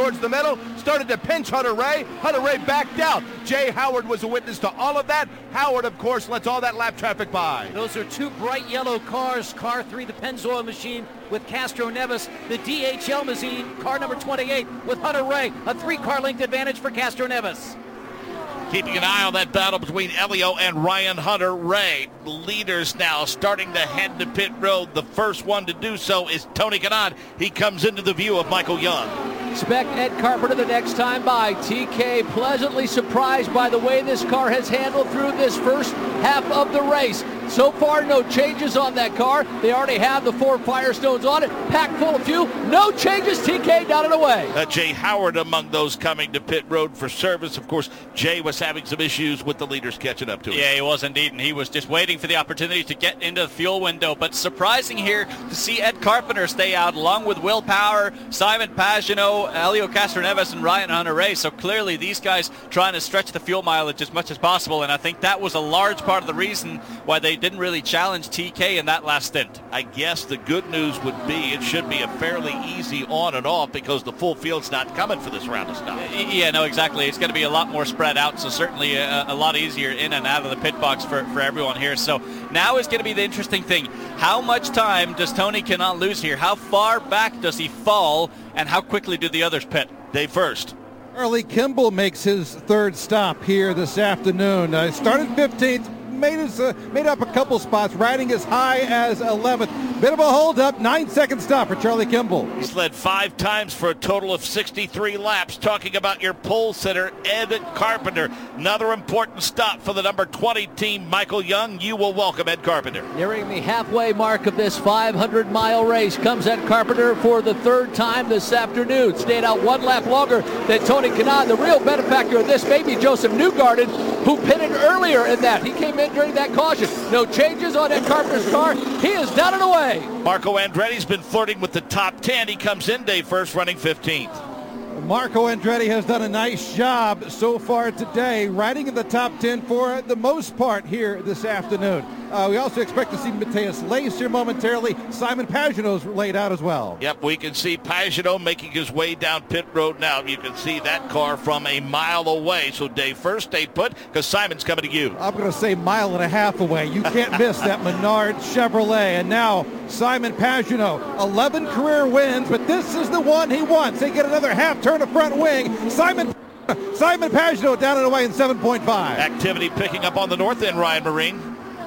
towards the middle, started to pinch Hunter Ray. Hunter Ray backed out. Jay Howard was a witness to all of that. Howard, of course, lets all that lap traffic by. Those are two bright yellow cars. Car 3, the Pennzoil machine with Castro Neves. The DHL machine, car number 28 with Hunter Ray. A 3-car length advantage for Castro Neves. Keeping an eye on that battle between Elio and Ryan Hunter-Reay. Leaders now starting to head to pit road. The first one to do so is Tony Kanaan. He comes into the view of Michael Young. Expect Ed Carpenter the next time by. TK pleasantly surprised by the way this car has handled through this first half of the race. So far, no changes on that car. They already have the 4 Firestones on it. Packed full of fuel. No changes. TK down and away. Jay Howard among those coming to pit road for service. Of course, Jay was having some issues with the leaders catching up to him. Yeah, he was indeed, and he was just waiting for the opportunity to get into the fuel window. But surprising here to see Ed Carpenter stay out along with Will Power, Simon Pagenaud, Elio Castroneves, and Ryan Hunter-Reay. So clearly these guys trying to stretch the fuel mileage as much as possible, and I think that was a large part of the reason why they didn't really challenge TK in that last stint. I guess the good news would be it should be a fairly easy on and off because the full field's not coming for this round of stuff. Yeah, no, exactly. It's going to be a lot more spread out, so certainly a lot easier in and out of the pit box for everyone here. So now is going to be the interesting thing. How much time does Tony Kanaan lose here? How far back does he fall, and how quickly do the others pit? They first. Charlie Kimball makes his third stop here this afternoon. Started 15th. Made up a couple spots, riding as high as 11th. Bit of a hold-up, 9-second stop for Charlie Kimball. He's led 5 times for a total of 63 laps. Talking about your pole sitter, Ed Carpenter. Another important stop for the number 20 team, Michael Young. You will welcome Ed Carpenter. Nearing the halfway mark of this 500-mile race comes Ed Carpenter for the 3rd time this afternoon. Stayed out 1 lap longer than Tony Kanaan. The real benefactor of this may be Joseph Newgarden, who pitted earlier in that. He came in during that caution. No changes on Ed Carpenter's car. He is down and away. Marco Andretti's been flirting with the top 10. He comes in day first, running 15th. Marco Andretti has done a nice job so far today, riding in the top 10 for the most part here this afternoon. We also expect to see Matheus Leist here momentarily. Simon Pagenaud's laid out as well. Yep, we can see Pagenaud making his way down pit road now. You can see that car from a mile away. So day first, stay put, because Simon's coming to you. I'm going to say 1.5 miles away. You can't miss that Menard Chevrolet. And now Simon Pagenaud, 11 career wins, but this is the one he wants. They get another half turn of front wing. Simon Pagenaud down and away in 7.5. Activity picking up on the north end, Ryan Marine.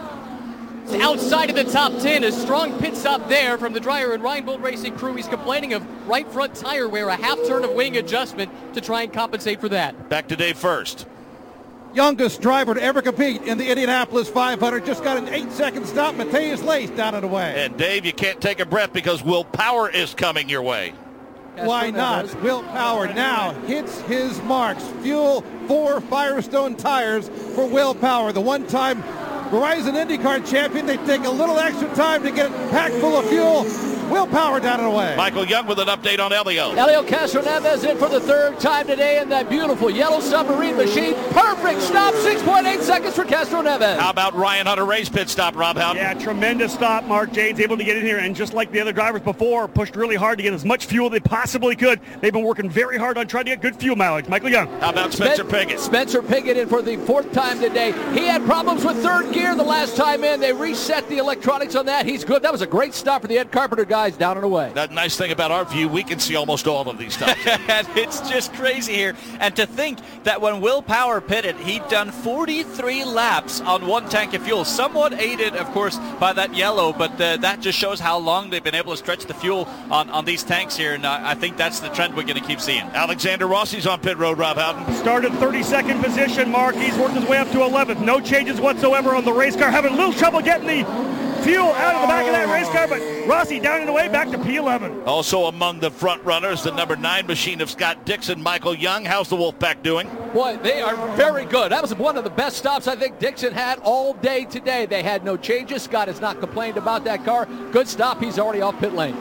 Outside of the top 10, a strong pit stop there from the Dreyer and Reinbold Racing crew. He's complaining of right front tire wear, a half turn of wing adjustment to try and compensate for that. Back to day first. Youngest driver to ever compete in the Indianapolis 500. Just got an 8-second stop. Matheus Leist down and away. And Dave, you can't take a breath because Will Power is coming your way. Why not? Will Power now hits his marks. Fuel 4 Firestone tires for Will Power, the one-time Verizon IndyCar champion. They take a little extra time to get it packed full of fuel. Will Power down and away. Michael Young with an update on Elio. Elio Castroneves in for the 3rd time today in that beautiful yellow submarine machine. Perfect stop, 6.8 seconds for Castroneves. How about Ryan Hunter-Reay's pit stop, Rob Houghton? Yeah, tremendous stop. Mark Jane's able to get in here, and just like the other drivers before, pushed really hard to get as much fuel they possibly could. They've been working very hard on trying to get good fuel mileage. Michael Young. How about Spencer Pigot? Spencer Pigot in for the 4th time today. He had problems with 3rd gear the last time in. They reset the electronics on that. He's good. That was a great stop for the Ed Carpenter guys down and away. That nice thing about our view, we can see almost all of these stops. And it's just crazy here. And to think that when Will Power pitted, he'd done 43 laps on 1 tank of fuel. Somewhat aided, of course, by that yellow, but that just shows how long they've been able to stretch the fuel on these tanks here. And I think that's the trend we're going to keep seeing. Alexander Rossi's on pit road, Rob Houghton. Started 32nd position, Mark. He's worked his way up to 11th. No changes whatsoever on the race car. Having a little trouble getting the fuel out of the back of that race car, but Rossi down and away back to P11. Also among the front runners, the number 9 machine of Scott Dixon, Michael Young. How's the Wolfpack doing? Boy, they are very good. That was one of the best stops I think Dixon had all day today. They had no changes. Scott has not complained about that car. Good stop. He's already off pit lane.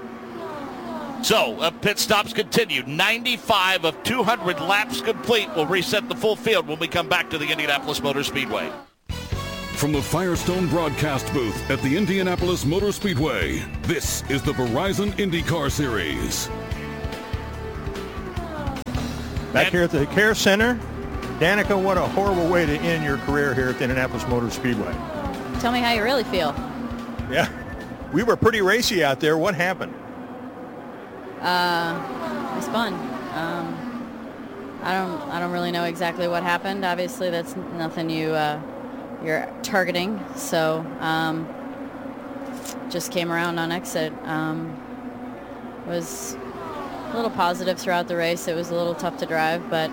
So, pit stops continue. 95 of 200 laps complete. We'll reset the full field when we come back to the Indianapolis Motor Speedway. From the Firestone broadcast booth at the Indianapolis Motor Speedway, this is the Verizon IndyCar Series. Back here at the Care Center. Danica, what a horrible way to end your career here at the Indianapolis Motor Speedway. Tell me how you really feel. Yeah, we were pretty racy out there. What happened? It was fun. I don't really know exactly what happened. Obviously, that's nothing you're targeting. So just came around on exit. Was a little positive throughout the race. It was a little tough to drive, but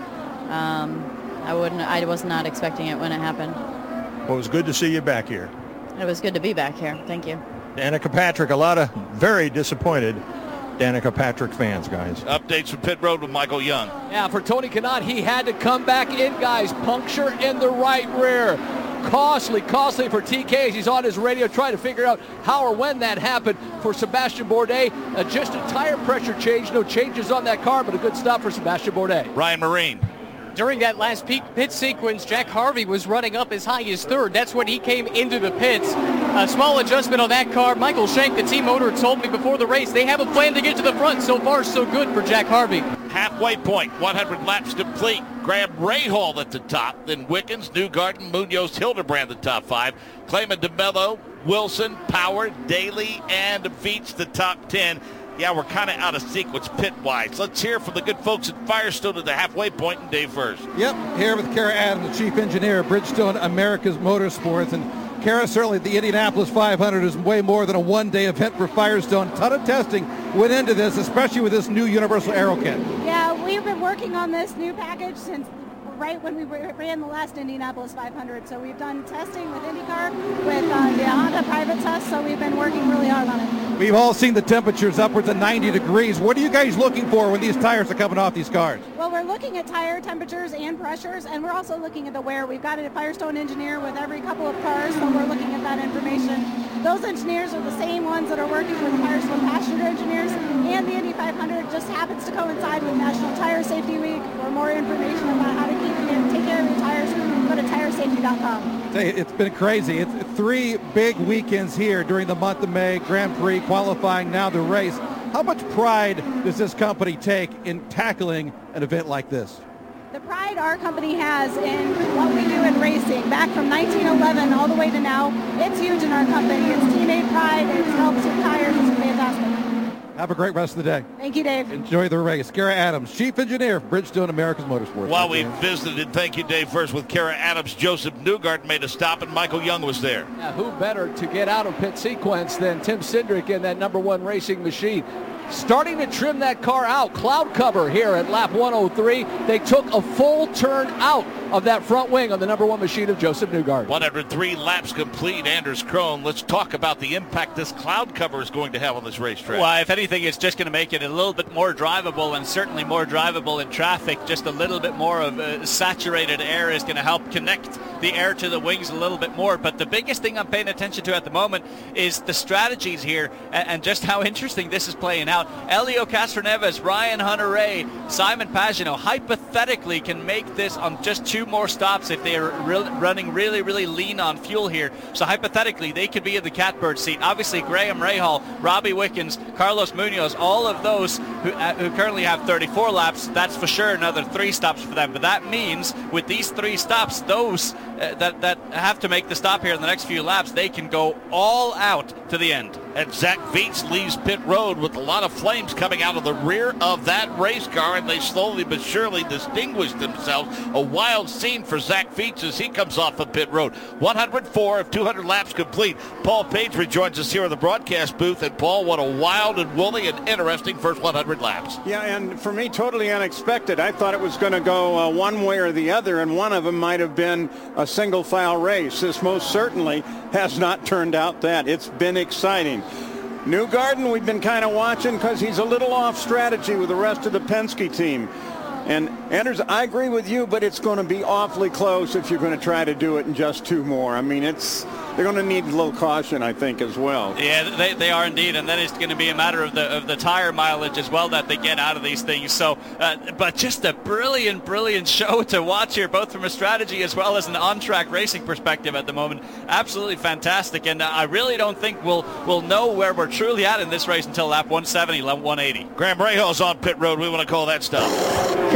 I was not expecting it when it happened. Well, it was good to see you back here. It was good to be back here. Thank you. Danica Patrick, a lot of very disappointed Danica Patrick fans, guys. Updates from pit road with Michael Young. Yeah, for Tony Kanaan, he had to come back in, guys. Puncture in the right rear. Costly for TK as he's on his radio trying to figure out how or when that happened. For Sebastian Bourdais, just a tire pressure change. No changes on that car, but a good stop for Sebastian Bourdais. Ryan Marine. During that last pit sequence, Jack Harvey was running up as high as third. That's when he came into the pits. A small adjustment on that car. Michael Shank, the team owner, told me before the race they have a plan to get to the front. So far, so good for Jack Harvey. Halfway point, 100 laps complete. Graham Rahal at the top, then Wickens, Newgarden, Munoz, Hildebrand the top 5. Clayman DeMello, Wilson, Power, Daly, and Veach the top 10. Yeah, we're kind of out of sequence pit-wise. Let's hear from the good folks at Firestone at the halfway point, and Dave first. Yep, here with Kara Adams, the chief engineer of Bridgestone Americas Motorsports. And Kara, certainly the Indianapolis 500 is way more than a one-day event for Firestone. A ton of testing went into this, especially with this new Universal Aero Kit. Yeah, we've been working on this new package since right when we ran the last Indianapolis 500. So we've done testing with IndyCar, with the Honda private test, so we've been working really hard on it. We've all seen the temperatures upwards of 90 degrees. What are you guys looking for when these tires are coming off these cars? Well, we're looking at tire temperatures and pressures, and we're also looking at the wear. We've got a Firestone engineer with every couple of cars, so we're looking at that information. Those engineers are the same ones that are working with the Firestone passenger engineers, and the Indy 500 just happens to coincide with National Tire Safety Week. For more information about how to take care of your tires, go to tiresafety.com. It's been crazy. It's 3 big weekends here during the month of May, Grand Prix, qualifying, now the race. How much pride does this company take in tackling an event like this? The pride our company has in what we do in racing, back from 1911 all the way to now, it's huge in our company. It's teammate pride, it helps with tires, it's fantastic. Have a great rest of the day. Thank you, Dave. Enjoy the race. Kara Adams, Chief Engineer of Bridgestone Americas Motorsports. While we visited, thank you, Dave, first with Kara Adams, Joseph Newgarden made a stop, and Michael Young was there. Yeah, who better to get out of pit sequence than Tim Cindric in that number 1 racing machine? Starting to trim that car out. Cloud cover here at lap 103. They took a full turn out of that front wing on the number 1 machine of Joseph Newgarden. 103 laps complete. Anders Krohn, let's talk about the impact this cloud cover is going to have on this racetrack. Well, if anything, it's just going to make it a little bit more drivable, and certainly more drivable in traffic. Just a little bit more of saturated air is going to help connect the air to the wings a little bit more. But the biggest thing I'm paying attention to at the moment is the strategies here and just how interesting this is playing out. Helio Castroneves, Ryan Hunter-Reay, Simon Pagenaud hypothetically can make this on just 2 more stops if they are running really, really lean on fuel here. So hypothetically, they could be in the catbird seat. Obviously, Graham Rahal, Robbie Wickens, Carlos Munoz, all of those who currently have 34 laps, that's for sure another 3 stops for them. But that means with these 3 stops, those that have to make the stop here in the next few laps, they can go all out to the end. And Zach Veach leaves pit road with a lot of flames coming out of the rear of that race car, and they slowly but surely distinguish themselves. A wild scene for Zach Veach as he comes off of pit road. 104 of 200 laps complete. Paul Page rejoins us here in the broadcast booth. And Paul, what a wild and woolly and interesting first 100 laps. Yeah, and for me, totally unexpected. I thought it was going to go one way or the other, and one of them might have been a single file race. This most certainly has not turned out that. It's been exciting. Newgarden, we've been kind of watching because he's a little off strategy with the rest of the Penske team. And Anders, I agree with you, but it's going to be awfully close if you're going to try to do it in just 2 more. I mean, they're going to need a little caution, I think, as well. Yeah, they are indeed, and then it's going to be a matter of the tire mileage as well that they get out of these things. So, but just a brilliant show to watch here, both from a strategy as well as an on-track racing perspective at the moment. Absolutely fantastic, and I really don't think we'll know where we're truly at in this race until lap 170, lap 180. Graham Rahal's on pit road. We want to call that stuff.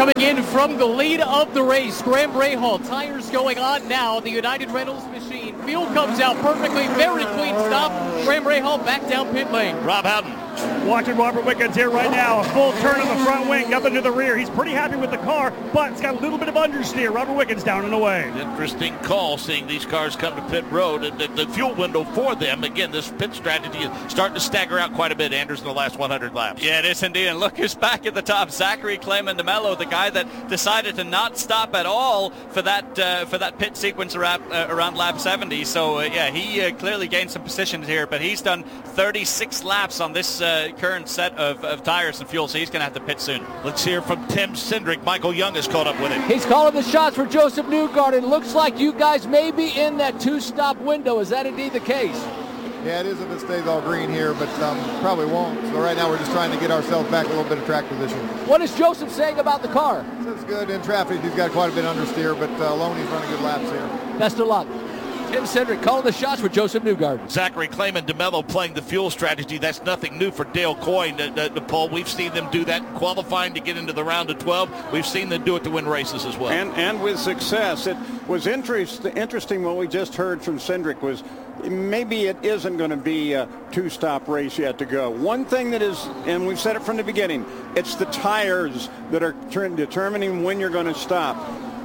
Coming in from the lead of the race, Graham Rahal. Tires going on now. The United Rentals machine. Fuel comes out perfectly. Very clean stop. Graham Rahal back down pit lane. Rob Howden. Watching Robert Wickens here right now. A full turn on the front wing, nothing to the rear. He's pretty happy with the car, but it's got a little bit of understeer. Robert Wickens down and away. Interesting call, seeing these cars come to pit road. And the fuel window for them, again, this pit strategy is starting to stagger out quite a bit, Anders, in the last 100 laps. Yeah, it is indeed. And look who's back at the top. Zachary Clement de Mello, the guy that decided to not stop at all for that pit sequence around lap 70. So, yeah, he clearly gained some positions here, but he's done 36 laps on this current set of tires and fuel, so he's going to have to pit soon. Let's hear from Tim Cindric. Michael Young has caught up with him. He's calling the shots for Joseph Newgarden. Looks like you guys may be in that 2-stop window. Is that indeed the case? Yeah, it is if it stays all green here, but probably won't. So right now we're just trying to get ourselves back a little bit of track position. What is Joseph saying about the car? It's good in traffic. He's got quite a bit understeer, but alone he's running good laps here. Best of luck. Tim Cindric calling the shots for Joseph Newgarden. Zachary Clement de Mello playing the fuel strategy. That's nothing new for Dale Coyne, Paul. We've seen them do that qualifying to get into the round of 12. We've seen them do it to win races as well. And with success. It was interesting what we just heard from Cindric was maybe it isn't going to be a 2-stop race yet to go. One thing that is, and we've said it from the beginning, it's the tires that are determining when you're going to stop.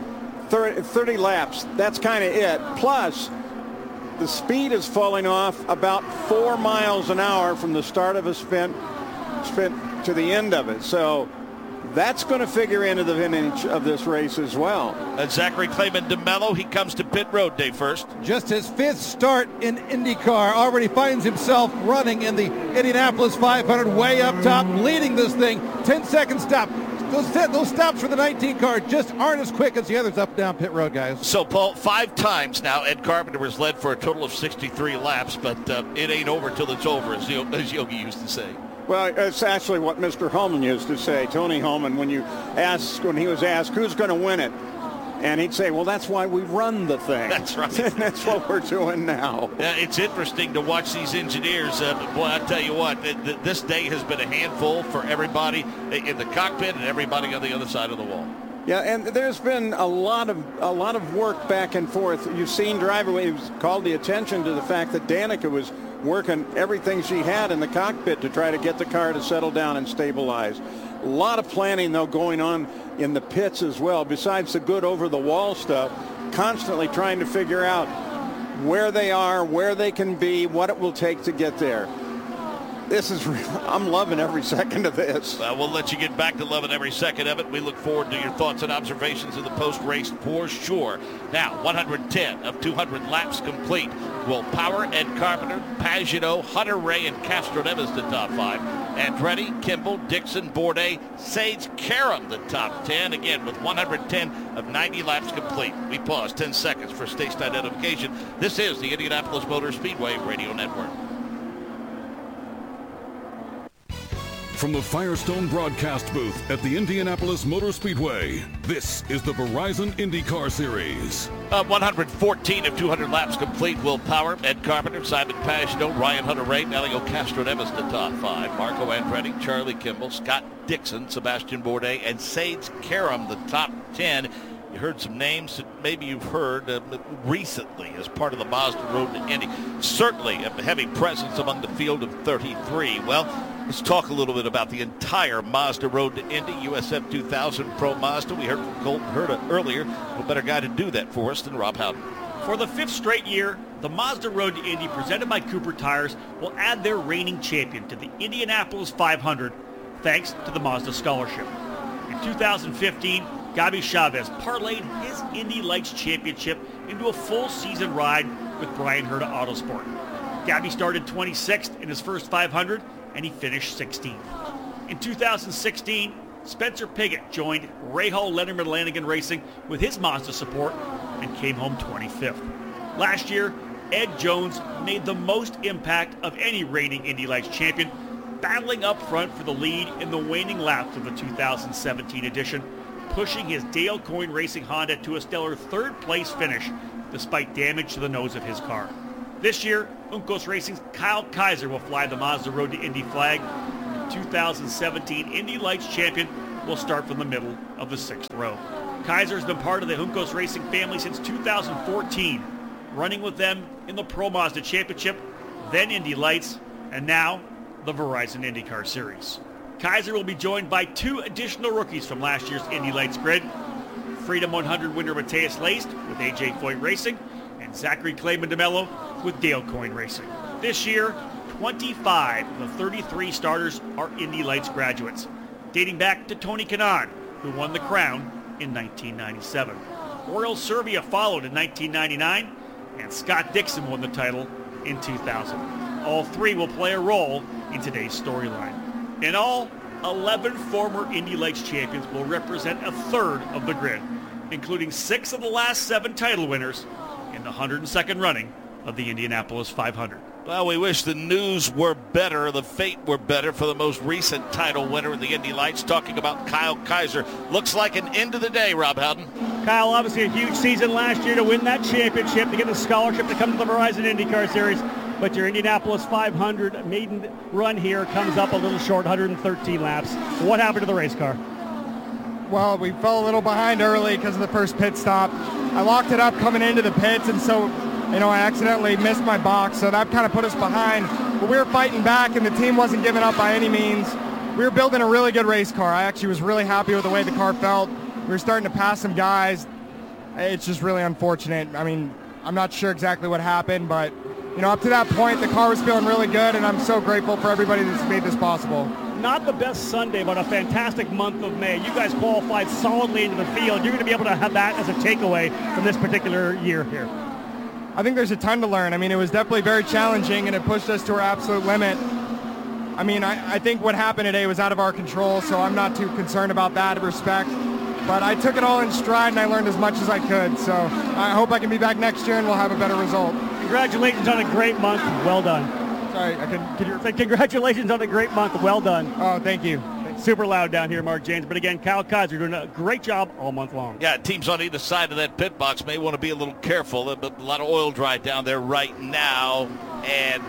30 laps, that's kind of it. Plus, the speed is falling off about 4 miles an hour from the start of a sprint to the end of it. So that's going to figure into the vintage of this race as well. And Zachary Clement de Mello, he comes to pit road day first. Just his 5th start in IndyCar, already finds himself running in the Indianapolis 500 way up top, leading this thing. 10-second stop. Those stops for the 19 car just aren't as quick as the others up and down pit road, guys. So, Paul, 5 times now Ed Carpenter has led for a total of 63 laps, but it ain't over till it's over, as Yogi used to say. Well, it's actually what Mr. Holman used to say, Tony Holman, when he was asked who's going to win it. And he'd say, well, that's why we run the thing. That's right. And that's what we're doing now. Yeah, it's interesting to watch these engineers. Boy, I tell you what, this day has been a handful for everybody in the cockpit and everybody on the other side of the wall. Yeah, and there's been a lot of work back and forth. You've seen Driver called the attention to the fact that Danica was working everything she had in the cockpit to try to get the car to settle down and stabilize. A lot of planning, though, going on in the pits as well, besides the good over-the-wall stuff, constantly trying to figure out where they are, where they can be, what it will take to get there. I'm loving every second of this. We'll let you get back to loving every second of it. We look forward to your thoughts and observations in the post-race for sure. Now, 110 of 200 laps complete. Will Power, Ed Carpenter, Pagenaud, Hunter Ray, and Castroneves the top 5. Andretti, Kimball, Dixon, Bourdais, Sage, Karam the top 10. Again, with 110 of 90 laps complete. We pause 10 seconds for station identification. This is the Indianapolis Motor Speedway Radio Network. From the Firestone broadcast booth at the Indianapolis Motor Speedway, this is the Verizon IndyCar Series. 114 of 200 laps complete. Will Power, Ed Carpenter, Simon Pagenaud, Ryan Hunter-Reay, Elio Castroneves the top 5. Marco Andretti, Charlie Kimball, Scott Dixon, Sebastian Bourdais, and Sage Karam the top 10. You heard some names that maybe you've heard recently as part of the Mazda Road to Indy. Certainly a heavy presence among the field of 33. Well, let's talk a little bit about the entire Mazda Road to Indy, USF 2000 Pro Mazda. We heard from Colton Herta earlier. No better guy to do that for us than Rob Howden. For the 5th straight year, the Mazda Road to Indy, presented by Cooper Tires, will add their reigning champion to the Indianapolis 500, thanks to the Mazda Scholarship. In 2015, Gabi Chavez parlayed his Indy Lights Championship into a full season ride with Brian Herta Autosport. Gabi started 26th in his first 500, and he finished 16th. In 2016, Spencer Pigot joined Rahal Letterman Lanigan Racing with his Mazda support and came home 25th. Last year, Ed Jones made the most impact of any reigning Indy Lights champion, battling up front for the lead in the waning laps of the 2017 edition, pushing his Dale Coyne Racing Honda to a stellar 3rd place finish despite damage to the nose of his car. This year, Uncos Racing's Kyle Kaiser will fly the Mazda Road to Indy flag. The 2017 Indy Lights champion will start from the middle of the 6th row. Kaiser has been part of the Juncos Racing family since 2014, running with them in the Pro Mazda Championship, then Indy Lights, and now the Verizon IndyCar Series. Kaiser will be joined by 2 additional rookies from last year's Indy Lights grid. Freedom 100 winner Matthias Leist with AJ Foyt Racing, and Zachary Clayman DeMello with Dale Coyne Racing. This year, 25 of the 33 starters are Indy Lights graduates, dating back to Tony Kanaan, who won the crown in 1997. Oriol Servia followed in 1999, and Scott Dixon won the title in 2000. All 3 will play a role in today's storyline. In all, 11 former Indy Lights champions will represent a third of the grid, including 6 of the last 7 title winners in the 102nd running of the Indianapolis 500. Well, we wish the news were better, the fate were better for the most recent title winner in the Indy Lights. Talking about Kyle Kaiser. Looks like an end of the day, Rob Howden. Kyle, obviously a huge season last year to win that championship, to get the scholarship to come to the Verizon IndyCar Series. But your Indianapolis 500 maiden run here comes up a little short, 113 laps. What happened to the race car? Well, we fell a little behind early because of the first pit stop. I locked it up coming into the pits, and so, I accidentally missed my box, so that kind of put us behind. But we were fighting back, and the team wasn't giving up by any means. We were building a really good race car. I actually was really happy with the way the car felt. We were starting to pass some guys. It's just really unfortunate. I'm not sure exactly what happened, but up to that point, the car was feeling really good, and I'm so grateful for everybody that's made this possible. Not the best Sunday, but a fantastic month of May. You guys qualified solidly into the field. You're going to be able to have that as a takeaway from this particular year here. I think there's a ton to learn. It was definitely very challenging, and it pushed us to our absolute limit. I think what happened today was out of our control, so I'm not too concerned about that respect. But I took it all in stride, and I learned as much as I could. So I hope I can be back next year, and we'll have a better result. Congratulations on a great month. Well done. Sorry, I couldn't. Congratulations on a great month. Well done. Oh, thank you. Super loud down here, Mark James. But again, Kyle Kaiser doing a great job all month long. Yeah, teams on either side of that pit box may want to be a little careful. A lot of oil dry down there right now, and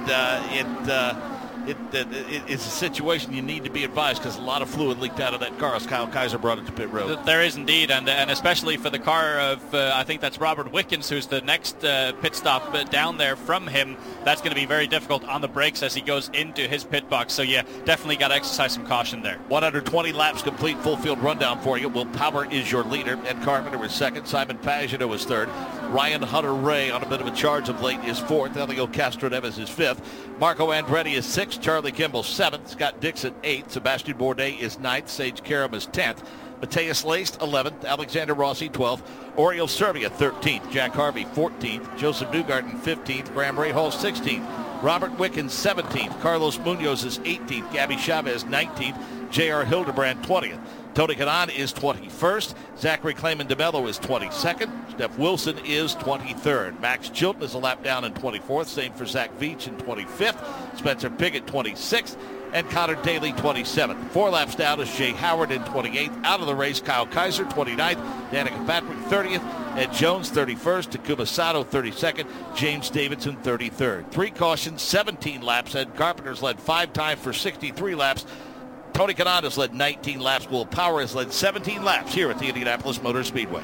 it is a situation you need to be advised because a lot of fluid leaked out of that car as Kyle Kaiser brought it to pit road. There is indeed, and especially for the car of, I think that's Robert Wickens, who's the next pit stop down there from him. That's going to be very difficult on the brakes as he goes into his pit box. So, yeah, definitely got to exercise some caution there. 120 laps complete, full field rundown for you. Will Power is your leader. Ed Carpenter was second. Simon Pagenaud was third. Ryan Hunter-Reay on a bit of a charge of late is fourth. Elio Castroneves is fifth. Marco Andretti is sixth. Charlie Kimball seventh. Scott Dixon eighth. Sebastian Bourdais is ninth. Sage Karam is 10th. Matthias Leist 11th. Alexander Rossi 12th. Oriol Servia 13th. Jack Harvey 14th. Joseph Newgarden 15th. Graham Rahal 16th. Robert Wickens 17th. Carlos Munoz is 18th. Gabby Chavez 19th. J.R. Hildebrand 20th. Tony Kanaan is 21st. Zachary Clayman DeMello is 22nd. Steph Wilson is 23rd. Max Chilton is a lap down in 24th. Same for Zach Veach in 25th. Spencer Piggott 26th. And Connor Daly 27th. 4 laps down is Jay Howard in 28th. Out of the race, Kyle Kaiser 29th. Danica Patrick 30th. Ed Jones 31st. Takuma Sato 32nd. James Davidson 33rd. 3 cautions, 17 laps. Ed Carpenter's led 5 times for 63 laps. Tony Kanaan has led 19 laps. Will Power has led 17 laps here at the Indianapolis Motor Speedway.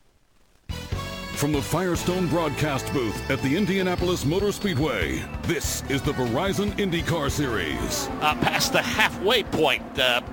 From the Firestone broadcast booth at the Indianapolis Motor Speedway, this is the Verizon IndyCar Series. Past the halfway point,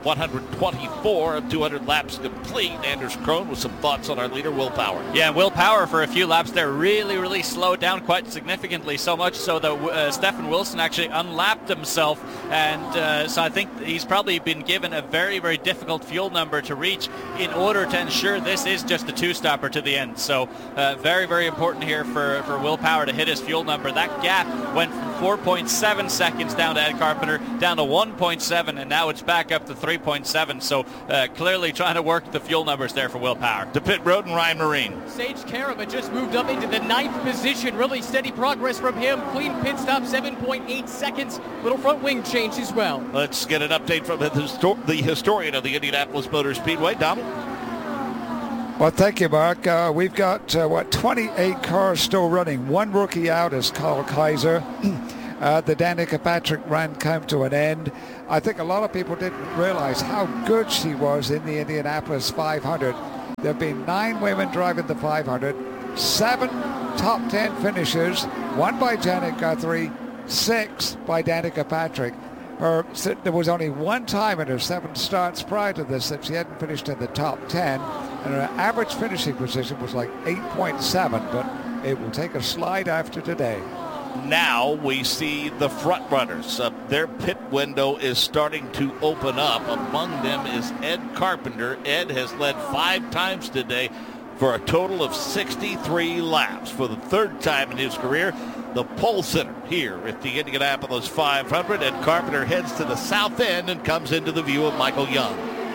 124 of 200 laps complete. Anders Krohn with some thoughts on our leader, Will Power. Yeah, Will Power for a few laps there really slowed down quite significantly, so much so that Stefan Wilson actually unlapped himself, and so I think he's probably been given a very difficult fuel number to reach in order to ensure this is just a 2-stopper to the end. So very important here for Will Power to hit his fuel number. That gap went from 4.7 seconds down to Ed Carpenter, down to 1.7, and now it's back up to 3.7. So clearly trying to work the fuel numbers there for Will Power. To pit road and Ryan Marine. Sage Karam had just moved up into the 9th position. Really steady progress from him. Clean pit stop, 7.8 seconds. Little front wing change as well. Let's get an update from the historian of the Indianapolis Motor Speedway, Donald. Well, thank you, Mark. We've got, 28 cars still running. 1 rookie out is Kyle Kaiser. the Danica Patrick run came to an end. I think a lot of people didn't realize how good she was in the Indianapolis 500. There have been 9 women driving the 500, 7 top 10 finishers, 1 by Janet Guthrie, 6 by Danica Patrick. There was only 1 time in her 7 starts prior to this that she hadn't finished in the top 10, and her average finishing position was like 8.7, but it will take a slide after today. Now we see the front runners. Their pit window is starting to open up. Among them is Ed Carpenter. Ed has led 5 times today for a total of 63 laps. For the 3rd time in his career, the pole sitter here at the Indianapolis 500. Ed Carpenter heads to the south end and comes into the view of Michael Young.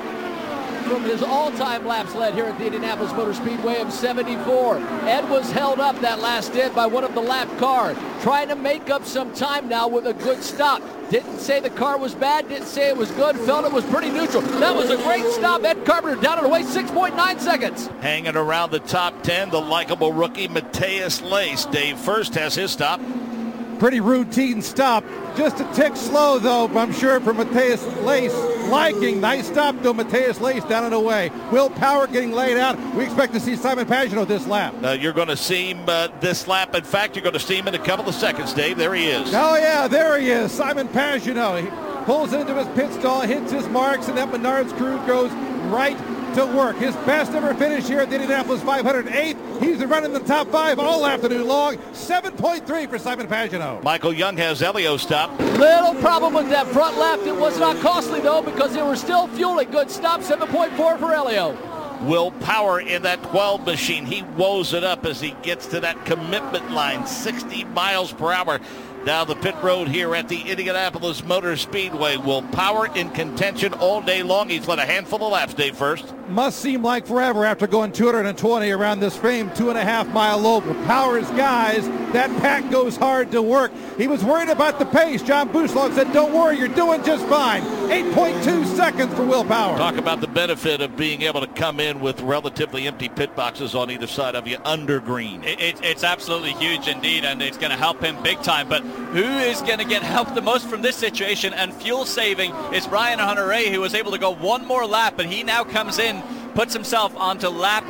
From his all-time laps led here at the Indianapolis Motor Speedway of 74. Ed was held up that last stint by one of the lap cars, trying to make up some time now with a good stop. Didn't say the car was bad, didn't say it was good, felt it was pretty neutral. That was a great stop. Ed Carpenter down and away 6.9 seconds. Hanging around the top 10, the likable rookie Matthias Lace. Dave First has his stop. Pretty routine stop. Just a tick slow, though, I'm sure, for Matthias Lace liking. Nice stop, though, Matthias Lace down and away. Will Power getting laid out. We expect to see Simon Pagenaud this lap. You're going to see him this lap. In fact, you're going to see him in a couple of seconds, Dave. There he is. Oh, yeah, there he is. Simon Pagenaud. He pulls into his pit stall, hits his marks, and that Menards crew goes right to work. His best ever finish here at the Indianapolis 500, 8th. He's been running the top 5 all afternoon long. 7.3 for Simon Pagenaud. Michael Young has Elio stop. Little problem with that front left. It was not costly, though, because they were still fueling. Good stop, 7.4 for Elio. Will Power in that 12 machine. He woes it up as he gets to that commitment line, 60 miles per hour. Down the pit road here at the Indianapolis Motor Speedway. Will Power in contention all day long. He's led a handful of laps, Dave First. Must seem like forever after going 220 around this famed 2.5-mile oval. Power's guys, that pack goes hard to work. He was worried about the pace. John Buslov said, don't worry, you're doing just fine. 8.2 seconds for Will Power. Talk about the benefit of being able to come in with relatively empty pit boxes on either side of you under green. It's absolutely huge indeed, and it's going to help him big time. But who is going to get helped the most from this situation and fuel saving is Ryan Hunter-Reay, who was able to go 1 more lap, and he now comes in, puts himself onto lap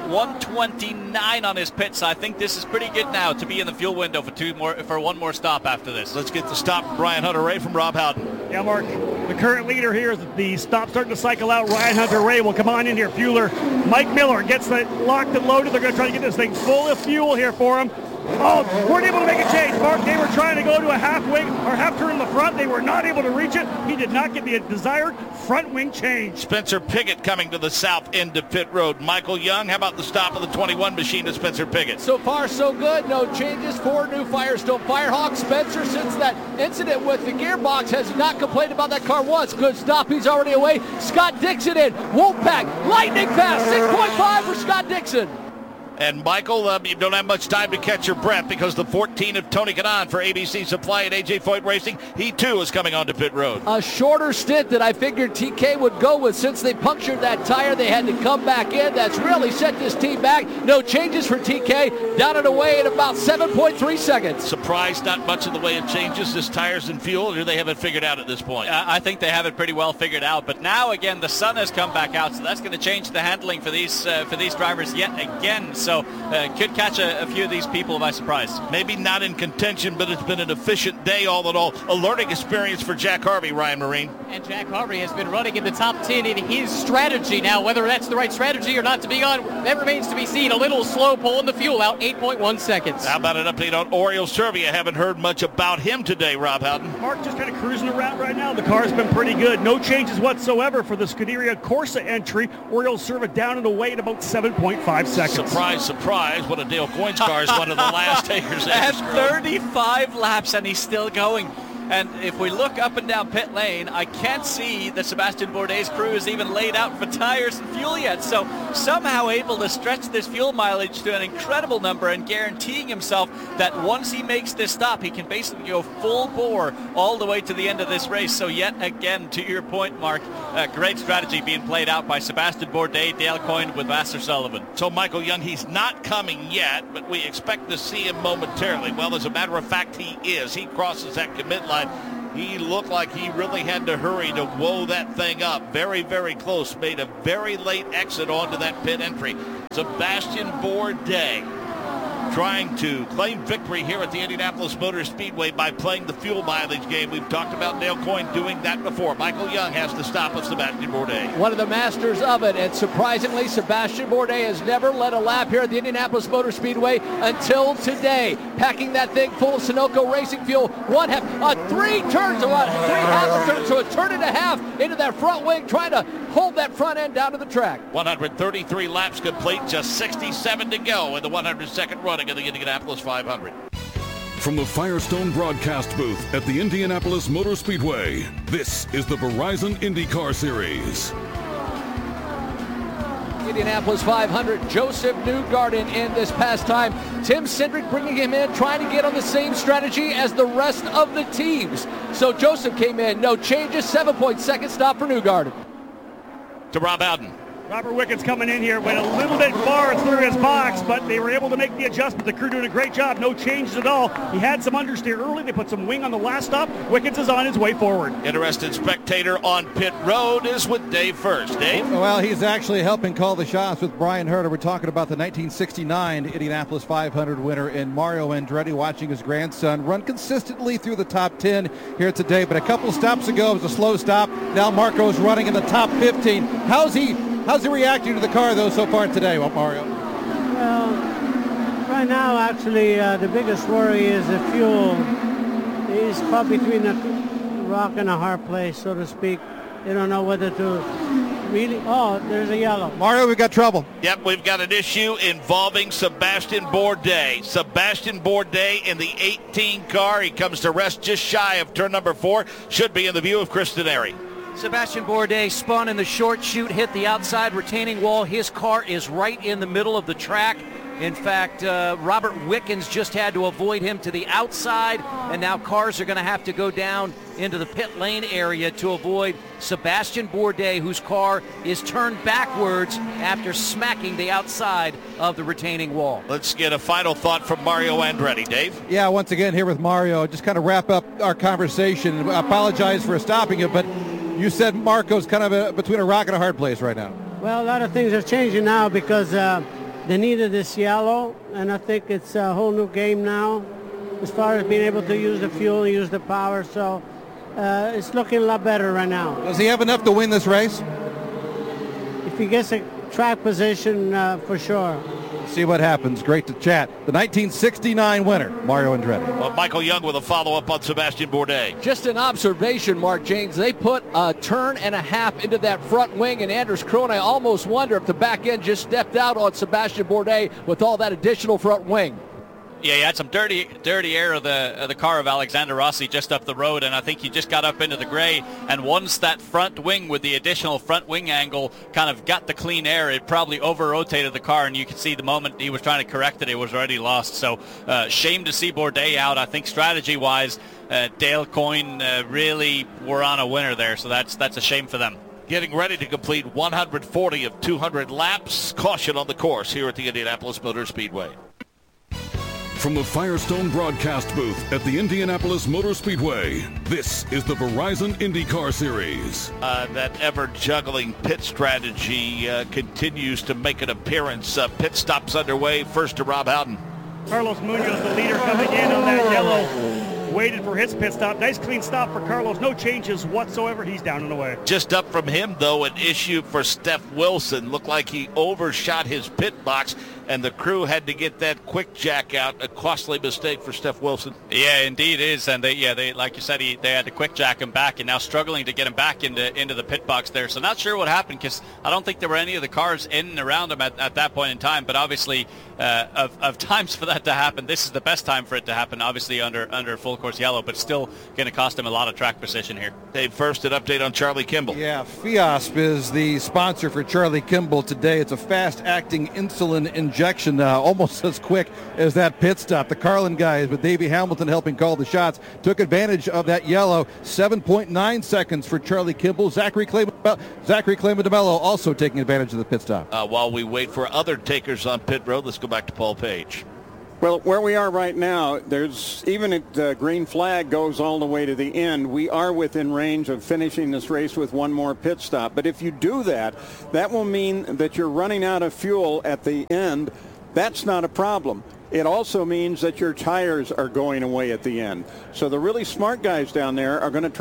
129 on his pit. So I think this is pretty good now to be in the fuel window for 1 more stop after this. Let's get the stop from Ryan Hunter-Reay from Rob Howden. Yeah, Mark, the current leader here is the stop starting to cycle out. Ryan Hunter-Reay will come on in here. Fueler Mike Miller gets that locked and loaded. They're going to try to get this thing full of fuel here for him. Oh, weren't able to make a change, Mark. They were trying to go to a half wing or half turn in the front. They were not able to reach it. He did not get the desired front wing change. Spencer Pigot coming to the south end of pit road. Michael Young, how about the stop of the 21 machine to Spencer Pigot? So far, so good. No changes. 4 new Firestone Firehawks. Spencer, since that incident with the gearbox, has not complained about that car once. Good stop. He's already away. Scott Dixon in. Wolfpack, lightning fast. 6.5 for Scott Dixon. And Michael, you don't have much time to catch your breath because the 14 of Tony Kanaan for ABC Supply and AJ Foyt Racing, he too is coming onto pit road. A shorter stint that I figured TK would go with. Since they punctured that tire, they had to come back in. That's really set this team back. No changes for TK. Down and away in about 7.3 seconds. Surprised not much in the way of changes. This tires and fuel, or they have it figured out at this point? I think they have it pretty well figured out. But now again, the sun has come back out, so that's going to change the handling for these drivers yet again. So could catch a few of these people by surprise. Maybe not in contention, but it's been an efficient day all in all. A learning experience for Jack Harvey, Ryan Marine. And Jack Harvey has been running in the top 10 in his strategy. Now, whether that's the right strategy or not to be on, that remains to be seen. A little slow pulling the fuel out, 8.1 seconds. How about an update on Oriol Servia? Haven't heard much about him today, Rob Houghton. Mark just kind of cruising around right now. The car's been pretty good. No changes whatsoever for the Scuderia Corsa entry. Oriol Servia down and away at about 7.5 seconds. Surprise, surprise. What a Dale Coyne's car is one of the last takers. At 35 laps and he's still going. And if we look up and down pit lane, I can't see that Sebastien Bourdais' crew is even laid out for tires and fuel yet. So somehow able to stretch this fuel mileage to an incredible number and guaranteeing himself that once he makes this stop, he can basically go full bore all the way to the end of this race. So yet again, to your point, Mark, great strategy being played out by Sebastien Bourdais, Dale Coyne with Vasser Sullivan. So Michael Young, he's not coming yet, but we expect to see him momentarily. Well, as a matter of fact, he is. He crosses that commit line. He looked like he really had to hurry to woe that thing up. Very, very close. Made a very late exit onto that pit entry. Sebastien Bourdais trying to claim victory here at the Indianapolis Motor Speedway by playing the fuel mileage game. We've talked about Dale Coyne doing that before. Michael Young has the stop of Sebastien Bourdais. One of the masters of it, and surprisingly, Sebastien Bourdais has never led a lap here at the Indianapolis Motor Speedway until today. Packing that thing full of Sunoco racing fuel, one half, three turns, three half turns, so a turn and a half into that front wing, trying to hold that front end down to the track. 133 laps complete, just 67 to go in the 102nd running of the Indianapolis 500. From the Firestone broadcast booth at the Indianapolis Motor Speedway, this is the Verizon IndyCar Series. Indianapolis 500, Joseph Newgarden in this past time. Tim Cindric bringing him in, trying to get on the same strategy as the rest of the teams. So Joseph came in, no changes, 7.2 stop for Newgarden. To Rob Bowden. Robert Wickens coming in here, went a little bit far through his box, but they were able to make the adjustment. The crew doing a great job, no changes at all. He had some understeer early. They put some wing on the last stop. Wickens is on his way forward. Interested spectator on pit road is with Dave first. Dave? Well, he's actually helping call the shots with Brian Herter. We're talking about the 1969 Indianapolis 500 winner in Mario Andretti, watching his grandson run consistently through the top 10 here today. But a couple stops ago, it was a slow stop. Now Marco's running in the top 15. How's he reacting to the car, though, so far today, Mario? Well, right now, actually, the biggest worry is the fuel. He's caught between a rock and a hard place, so to speak. They don't know whether to really... Oh, there's a yellow. Mario, we've got trouble. Yep, we've got an issue involving Sebastien Bourdais. Sebastien Bourdais in the 18 car. He comes to rest just shy of turn number 4. Should be in the view of Chris Denari. Sebastien Bourdais spun in the short chute, hit the outside retaining wall. His car is right in the middle of the track. In fact, Robert Wickens just had to avoid him to the outside, and now cars are going to have to go down into the pit lane area to avoid Sebastien Bourdais, whose car is turned backwards after smacking the outside of the retaining wall. Let's get a final thought from Mario Andretti. Dave? Yeah, once again here with Mario. Just kind of wrap up our conversation. I apologize for stopping you, but you said Marco's kind of between a rock and a hard place right now. Well, a lot of things are changing now because they needed this yellow, and I think it's a whole new game now as far as being able to use the fuel, use the power. So it's looking a lot better right now. Does he have enough to win this race? If he gets a track position, for sure. See what happens. Great to chat. The 1969 winner, Mario Andretti. Well, Michael Young with a follow-up on Sebastien Bourdais. Just an observation, Mark James. They put a turn and a half into that front wing, and Anders Krohn, I almost wonder if the back end just stepped out on Sebastien Bourdais with all that additional front wing. Yeah, he had some dirty air of the car of Alexander Rossi just up the road, and I think he just got up into the gray, and once that front wing with the additional front wing angle kind of got the clean air, it probably over-rotated the car, and you could see the moment he was trying to correct it, it was already lost. So shame to see Bourdais out. I think strategy-wise, Dale Coyne really were on a winner there, so that's a shame for them. Getting ready to complete 140 of 200 laps. Caution on the course here at the Indianapolis Motor Speedway. From the Firestone broadcast booth at the Indianapolis Motor Speedway, this is the Verizon IndyCar Series. That ever-juggling pit strategy continues to make an appearance. Pit stops underway. First to Rob Howden. Carlos Munoz, the leader, coming in on that yellow. Waited for his pit stop. Nice clean stop for Carlos. No changes whatsoever. He's down and away. Just up from him, though, an issue for Steph Wilson. Looked like he overshot his pit box. and the crew had to get that quick jack out, a costly mistake for Steph Wilson. Yeah, indeed it is. And they like you said, they had to quick jack him back, and now struggling to get him back into the pit box there. So not sure what happened, because I don't think there were any of the cars in and around him at that point in time. But obviously, of times for that to happen, this is the best time for it to happen, obviously under full course yellow, but still going to cost him a lot of track position here. Dave, first an update on Charlie Kimball. Yeah, FIASP is the sponsor for Charlie Kimball today. It's a fast-acting insulin injection, almost as quick as that pit stop. The Carlin guys, with Davey Hamilton helping call the shots, took advantage of that yellow. 7.9 seconds for Charlie Kimball. Zachary Claimademelo also taking advantage of the pit stop. While we wait for other takers on pit road, let's go back to Paul Page. Well, where we are right now, there's even if the green flag goes all the way to the end, we are within range of finishing this race with one more pit stop. But if you do that, that will mean that you're running out of fuel at the end. That's not a problem. It also means that your tires are going away at the end. So the really smart guys down there are going to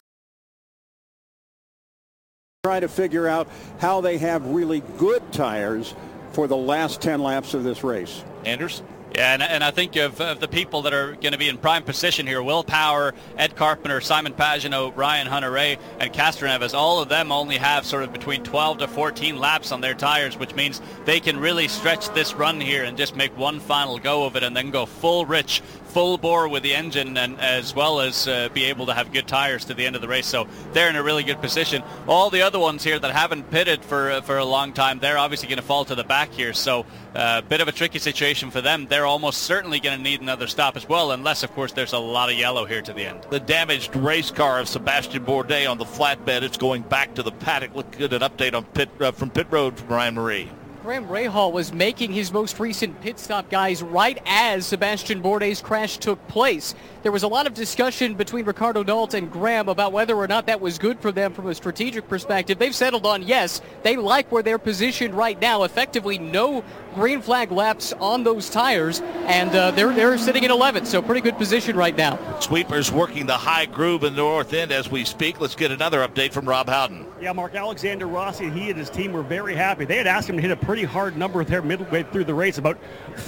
try to figure out how they have really good tires for the last 10 laps of this race. Anders? Yeah, and I think of the people that are going to be in prime position here, Will Power, Ed Carpenter, Simon Pagenaud, Ryan Hunter-Reay, and Castroneves, all of them only have sort of between 12 to 14 laps on their tires, which means they can really stretch this run here and just make one final go of it and then go full rich, full bore with the engine, and as well as be able to have good tires to the end of the race. So they're in a really good position. All the other ones here that haven't pitted for a long time, they're obviously going to fall to the back here. So a bit of a tricky situation for them. They're almost certainly going to need another stop as well, unless, of course, there's a lot of yellow here to the end. The damaged race car of Sebastian Bourdais on the flatbed. It's going back to the paddock. Look at an update on from pit road from Ryan Marie. Graham Rahal was making his most recent pit stop, guys, right as Sebastian Bourdais' crash took place. There was a lot of discussion between Ricardo Nault and Graham about whether or not that was good for them from a strategic perspective. They've settled on yes. They like where they're positioned right now. Effectively, no green flag laps on those tires, and they're sitting in 11th, so pretty good position right now. Sweepers working the high groove in the north end as we speak. Let's get another update from Rob Howden. Yeah, Mark, Alexander Rossi, he and his team were very happy. They had asked him to hit a pretty hard number there midway through the race, about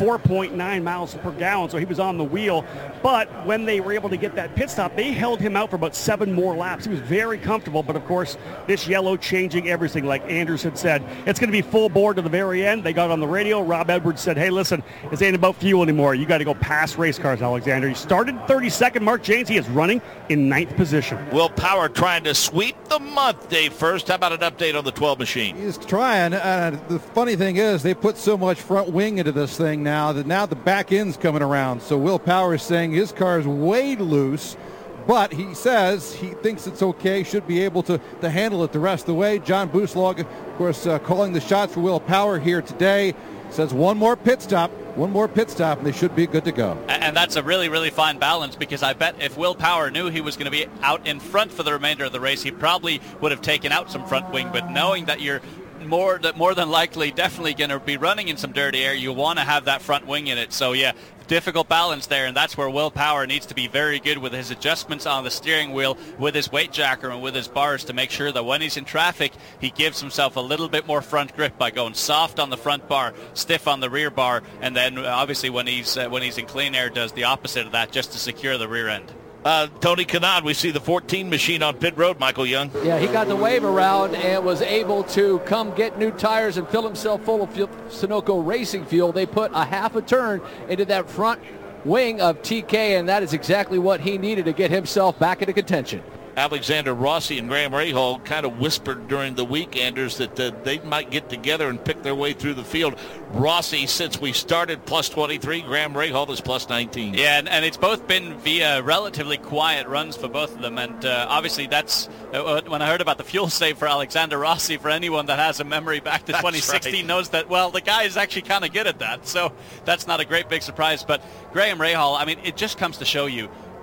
4.9 miles per gallon, so he was on the wheel. But when they were able to get that pit stop, they held him out for about 7 more laps. He was very comfortable, but of course, this yellow changing everything, like Anders had said. It's going to be full board to the very end. They got on the radio. Rob Edwards said, hey, listen, this ain't about fuel anymore. You got to go past race cars, Alexander. He started 32nd. Mark Jaynes, he is running in 9th position. Will Power trying to sweep the month, Dave. First, how about an update on the 12 machine? He's trying. The funny thing is they put so much front wing into this thing now that now the back end's coming around. So Will Power is saying his car is way loose, but he says he thinks it's okay, should be able to handle it the rest of the way. John Booslaug, of course, calling the shots for Will Power here today. Says one more pit stop, and they should be good to go. And that's a really, really fine balance, because I bet if Will Power knew he was going to be out in front for the remainder of the race, he probably would have taken out some front wing. But knowing that you're more than likely definitely going to be running in some dirty air, you want to have that front wing in it. So yeah, difficult balance there, and that's where Will Power needs to be very good with his adjustments on the steering wheel, with his weight jacker and with his bars, to make sure that when he's in traffic he gives himself a little bit more front grip by going soft on the front bar, stiff on the rear bar, and then obviously when he's in clean air does the opposite of that, just to secure the rear end. Tony Kanaan, we see the 14 machine on pit road, Michael Young. Yeah, he got the wave around and was able to come get new tires and fill himself full of Sunoco racing fuel. They put a half a turn into that front wing of TK, and that is exactly what he needed to get himself back into contention. Alexander Rossi and Graham Rahal kind of whispered during the weekenders that they might get together and pick their way through the field. Rossi, since we started, plus 23. Graham Rahal is plus 19. Yeah, and it's both been via relatively quiet runs for both of them. And obviously that's, when I heard about the fuel save for Alexander Rossi, for anyone that has a memory back to 2016 knows that, well, the guy is actually kind of good at that. So that's not a great big surprise. But Graham Rahal, I mean, it just comes to show you,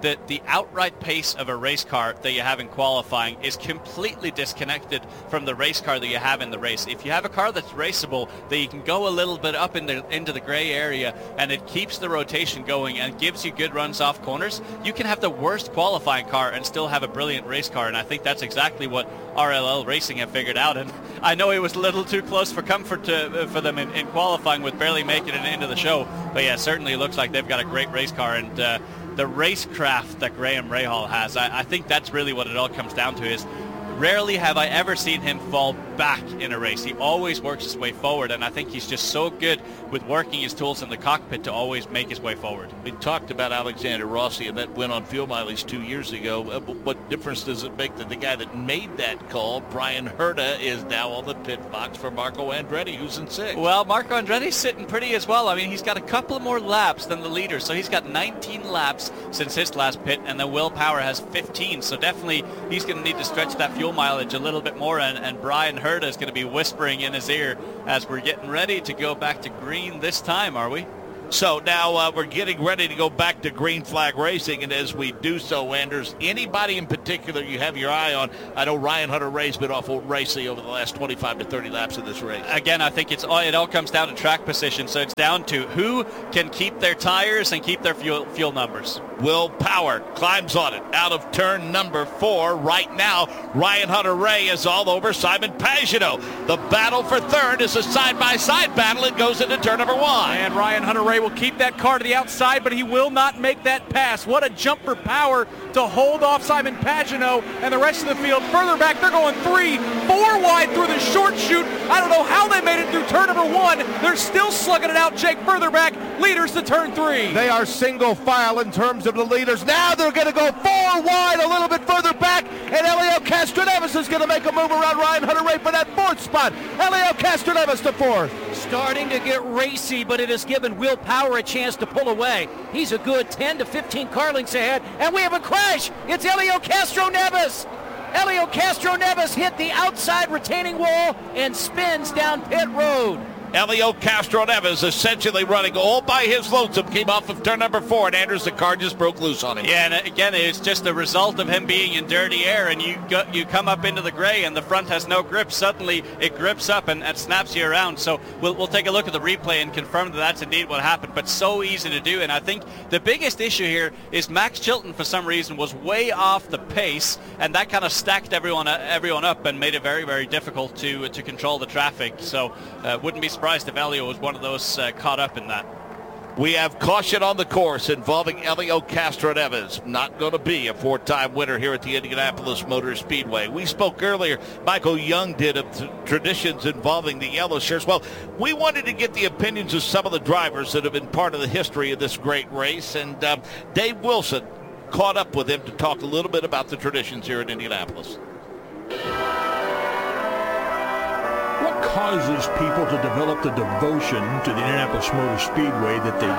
the outright pace of a race car that you have in qualifying is completely disconnected from the race car that you have in the race. If you have a car that's raceable, that you can go a little bit up into the gray area, and it keeps the rotation going and gives you good runs off corners, you can have the worst qualifying car and still have a brilliant race car, and I think that's exactly what RLL Racing have figured out. And I know it was a little too close for comfort for them in qualifying with barely making it into the show, but yeah, certainly looks like they've got a great race car, and the racecraft that Graham Rahal has, I think that's really what it all comes down to. Is rarely have I ever seen him fall back in a race. He always works his way forward, and I think he's just so good with working his tools in the cockpit to always make his way forward. We talked about Alexander Rossi and that win on fuel mileage 2 years ago. What difference does it make that the guy that made that call, Brian Herta, is now on the pit box for Marco Andretti, who's in 6th? Well, Marco Andretti's sitting pretty as well. I mean, he's got a couple more laps than the leader, so he's got 19 laps since his last pit, and then Will Power has 15, so definitely he's going to need to stretch that fuel mileage a little bit more, and Brian Herta is going to be whispering in his ear as we're getting ready to go back to green this time, are we? So now we're getting ready to go back to green flag racing, and as we do so, Anders, anybody in particular you have your eye on? I know Ryan Hunter-Reay's been awful racy over the last 25 to 30 laps of this race. Again, I think it all comes down to track position, so it's down to who can keep their tires and keep their fuel numbers. Will Power climbs on it out of turn number 4. Right now, Ryan Hunter-Reay is all over Simon Pagenaud. The battle for third is a side-by-side battle. It goes into turn number 1. And Ryan Hunter-Reay will keep that car to the outside, but he will not make that pass. What a jump for Power to hold off Simon Pagenaud and the rest of the field. Further back, they're going 3, 4 wide through the short chute. I don't know how they made it through turn number 1. They're still slugging it out, Jake. Further back, leaders to turn 3. They are single file in terms of the leaders. Now they're going to go 4 wide a little bit further back, and Elio Castroneves is going to make a move around Ryan Hunter-Reay for that 4th spot. Elio Castroneves to 4th. Starting to get racy, but it has given Will Power a chance to pull away. He's a good 10 to 15 car lengths ahead, and we have a crash. It's Elio Castroneves. Elio Castroneves hit the outside retaining wall and spins down pit road. Elio Castroneves essentially running all by his lonesome, came off of turn number 4, and Anders, the car just broke loose on him. Yeah, and again, it's just a result of him being in dirty air, and you come up into the gray, and the front has no grip. Suddenly, it grips up and snaps you around. So we'll take a look at the replay and confirm that that's indeed what happened, but so easy to do. And I think the biggest issue here is Max Chilton, for some reason, was way off the pace, and that kind of stacked everyone up and made it very, very difficult to control the traffic. So wouldn't be surprised if Elio was one of those caught up in that. We have caution on the course involving Elio Castroneves. Not going to be a 4-time winner here at the Indianapolis Motor Speedway. We spoke earlier, Michael Young did, of traditions involving the yellow shirts. Well, we wanted to get the opinions of some of the drivers that have been part of the history of this great race, and Dave Wilson caught up with him to talk a little bit about the traditions here in Indianapolis. What causes people to develop the devotion to the Indianapolis Motor Speedway that they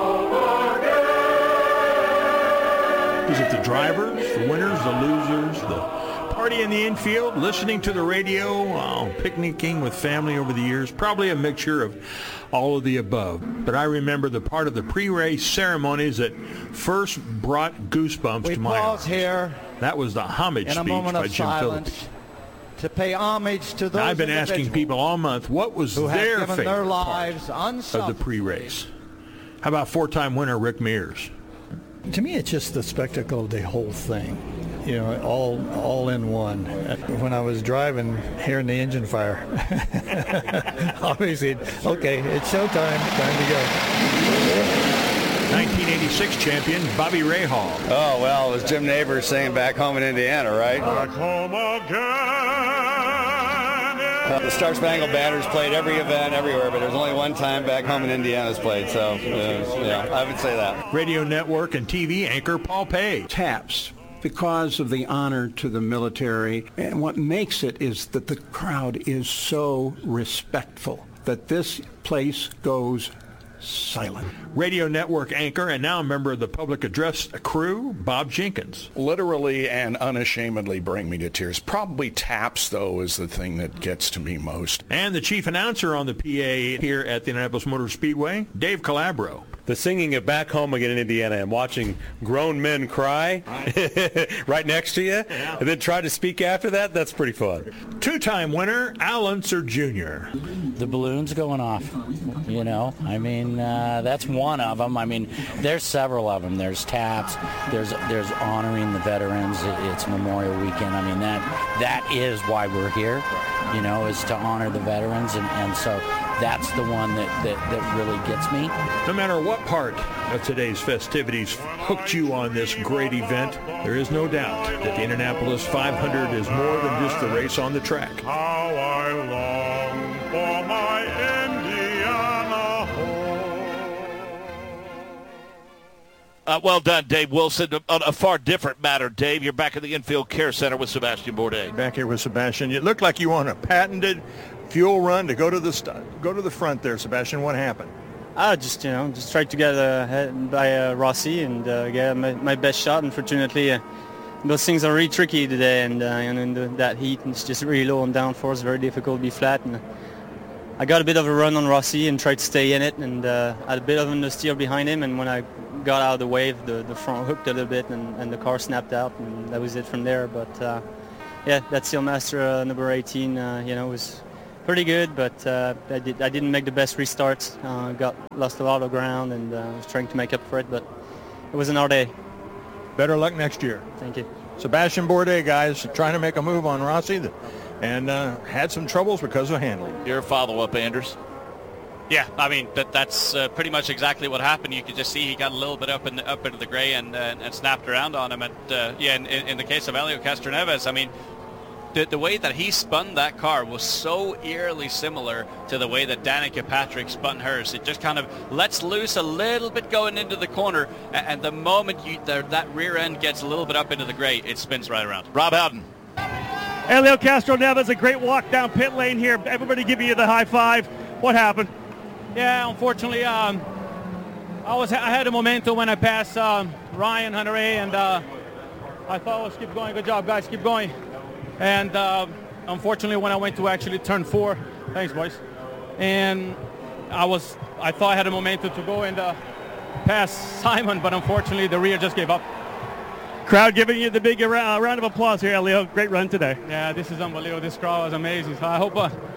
do? Is it the drivers, the winners, the losers, the party in the infield, listening to the radio, picnicking with family over the years? Probably a mixture of all of the above. But I remember the part of the pre-race ceremonies that first brought goosebumps to my heart. We pause here. That was the homage speech by Jim Phillips. To pay homage to those I've been asking people all month what was their favorite their lives part of the pre-race. How about 4-time winner Rick Mears? To me, it's just the spectacle of the whole thing. You know, all in one. When I was driving, hearing the engine fire, obviously, okay, it's showtime. Time to go. 1986 champion Bobby Rahal. Oh, well, it was Jim Neighbors saying Back Home in Indiana, right? Back home again. The Star Spangled Banner's played every event everywhere, but there's only one time Back Home in Indiana's played, so yeah, I would say that. Radio network and TV anchor Paul Page. Taps because of the honor to the military, and what makes it is that the crowd is so respectful that this place goes silent. Radio network anchor and now a member of the public address crew, Bob Jenkins. Literally and unashamedly bring me to tears. Probably taps, though, is the thing that gets to me most. And the chief announcer on the PA here at the Indianapolis Motor Speedway, Dave Calabro. the singing of Back Home Again in Indiana and watching grown men cry right next to you, and then try to speak after that, that's pretty fun. Two-time winner, Al Unser Jr. The balloon's going off, you know. I mean, that's one of them. I mean, there's several of them. There's taps. There's honoring the veterans. It's Memorial Weekend. I mean, that is why we're here, you know, is to honor the veterans, and so that's the one that really gets me. No matter what part of today's festivities hooked you on this great event, there is no doubt that the Indianapolis 500 is more than just the race on the track. How I long for my Indiana home. Well done, Dave Wilson. On a far different matter, Dave, you're back at the Infield Care Center with Sebastian Bourdais. Back here with Sebastian. It looked like you were on a patented fuel run to go to the front there, Sebastian. What happened? I just tried to get ahead by Rossi and get my best shot. Unfortunately, those things are really tricky today, and in that heat, it's just really low on downforce, very difficult to be flat. And I got a bit of a run on Rossi and tried to stay in it, and had a bit of understeer behind him. And when I got out of the wave, the front hooked a little bit, and the car snapped out, and that was it from there. But yeah, that Sealmaster number 18, was pretty good, but I didn't make the best restarts. Lost a lot of ground, and was trying to make up for it, but it was an hard day. Better luck next year. Thank you. Sebastian Bourdais, guys, trying to make a move on Rossi, and had some troubles because of handling. Your follow-up, Anders. Yeah, I mean that's pretty much exactly what happened. You could just see he got a little bit up into the gray and snapped around on him. And in the case of Helio Castroneves, I mean, the way that he spun that car was so eerily similar to the way that Danica Patrick spun hers. It just kind of lets loose a little bit going into the corner, and the moment that rear end gets a little bit up into the gray, it spins right around. Rob Howden. Helio Castroneves, a great walk down pit lane here. Everybody giving you the high five. What happened? Yeah, unfortunately, I had a momentum when I passed Ryan Hunter-Reay, and I thought, let's keep going. Good job, guys. Keep going. And unfortunately, when I went to actually turn 4, thanks, boys. And I thought I had a momentum to go and pass Simon, but unfortunately, the rear just gave up. Crowd giving you the big round of applause here, Helio. Great run today. Yeah, this is unbelievable. This crowd was amazing. So I hope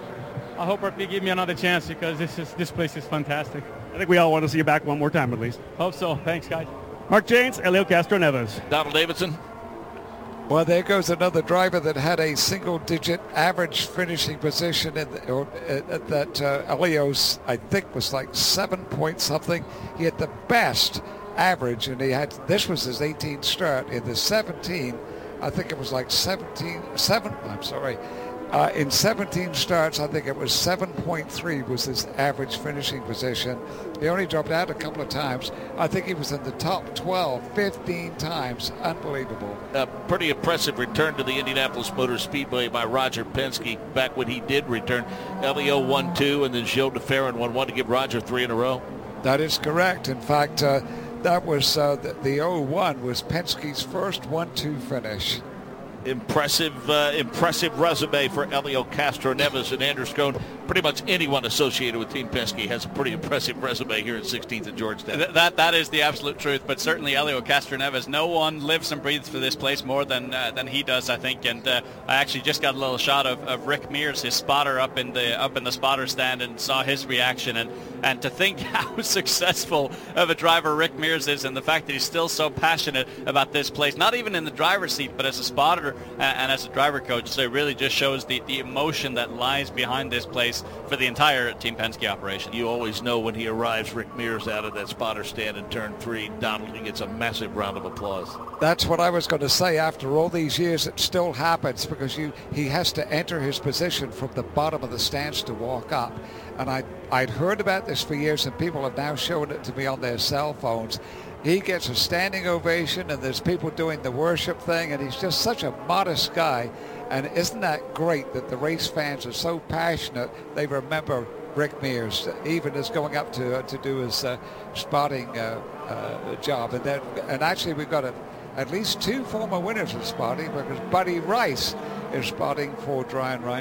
RP give me another chance, because this place is fantastic. I think we all want to see you back one more time at least. Hope so. Thanks, guys. Mark Janes, Helio Castroneves. Donald Davidson. Well, there goes another driver that had a single-digit average finishing position that Helio's, I think, was like 7 point something. He had the best average, and this was his 18th start. In the 17, I think it was like in 17 starts, I think it was 7.3 was his average finishing position. He only dropped out a couple of times. I think he was in the top 12 15 times. Unbelievable. A pretty impressive return to the Indianapolis Motor Speedway by Roger Penske back when he did return. Helio won 2, and then Gilles de Ferran won 1 to give Roger 3 in a row. That is correct. In fact, that was the 01 was Penske's first 1-2 finish. Impressive resume for Helio Castroneves and Anders Krohn. Pretty much anyone associated with Team Penske has a pretty impressive resume here at 16th and Georgetown. That is the absolute truth. But certainly Helio Castroneves, no one lives and breathes for this place more than he does, I think. And I actually just got a little shot of Rick Mears, his spotter, up in the spotter stand, and saw his reaction. And to think how successful of a driver Rick Mears is, and the fact that he's still so passionate about this place, not even in the driver's seat, but as a spotter and as a driver coach. So it really just shows the emotion that lies behind this place for the entire Team Penske operation. You always know when he arrives, Rick Mears out of that spotter stand in turn 3. Donald, he gets a massive round of applause. That's what I was going to say. After all these years, it still happens, because he has to enter his position from the bottom of the stands to walk up. And I'd heard about this for years, and people have now shown it to me on their cell phones. He gets a standing ovation, and there's people doing the worship thing, and he's just such a modest guy. And isn't that great that the race fans are so passionate they remember Rick Mears, even as going up to do his spotting job. And actually we've got at least 2 former winners of spotting, because Buddy Rice is spotting for Brian Reinbold.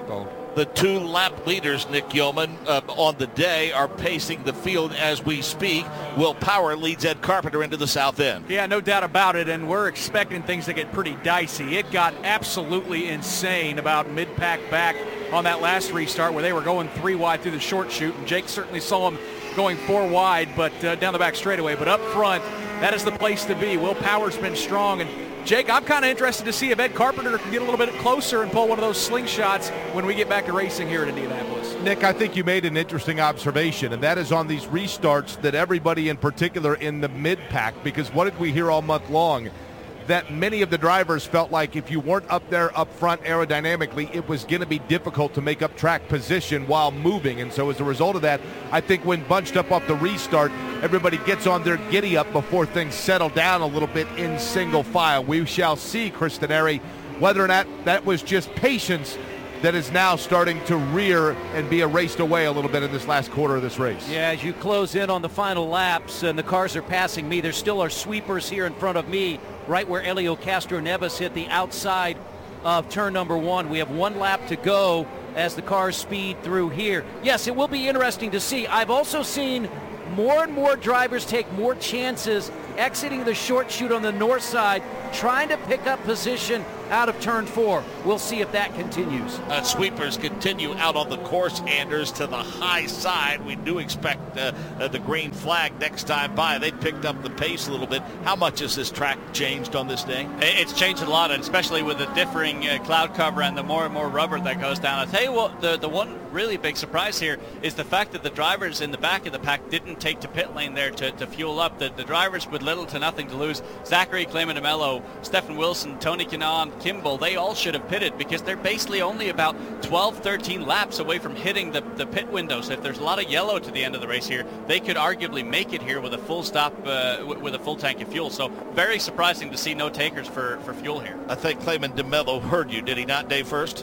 The 2 lap leaders, Nick Yeoman, on the day are pacing the field as we speak. Will Power leads Ed Carpenter into the south end. Yeah, no doubt about it, and we're expecting things to get pretty dicey. It got absolutely insane about mid-pack back on that last restart where they were going 3 wide through the short chute, and Jake certainly saw them going 4 wide, but down the back straightaway. But up front, that is the place to be. Will Power's been strong, and Jake, I'm kind of interested to see if Ed Carpenter can get a little bit closer and pull one of those slingshots when we get back to racing here at Indianapolis. Nick, I think you made an interesting observation, and that is on these restarts that everybody in particular in the mid-pack, because what did we hear all month long? That many of the drivers felt like if you weren't up there up front aerodynamically, it was going to be difficult to make up track position while moving. And so as a result of that, I think when bunched up off the restart, everybody gets on their giddy up before things settle down a little bit in single file. We shall see, Cristaneri, whether or not that was just patience that is now starting to rear and be erased away a little bit in this last quarter of this race. Yeah, as you close in on the final laps and the cars are passing me, there still are sweepers here in front of me, right where Helio Castroneves hit the outside of turn number 1. We have 1 lap to go as the cars speed through here. Yes, it will be interesting to see. I've also seen more and more drivers take more chances exiting the short chute on the north side, trying to pick up position out of turn 4. We'll see if that continues. Sweepers continue out on the course, Anders, to the high side. We do expect the green flag next time by. They picked up the pace a little bit. How much has this track changed on this day? It's changed a lot, and especially with the differing cloud cover and the more and more rubber that goes down. I'll tell you what, the one really big surprise here is the fact that the drivers in the back of the pack didn't take to pit lane there to fuel up. The drivers with little to nothing to lose, Zachary Clayman de Mello, Stephen Wilson, Tony Kanaan, Kimball, they all should have pitted because they're basically only about 12, 13 laps away from hitting the pit window. So if there's a lot of yellow to the end of the race here, they could arguably make it here with a full stop, with a full tank of fuel. So very surprising to see no takers for fuel here. I think Clayman de Mello heard you, did he not, Dave First?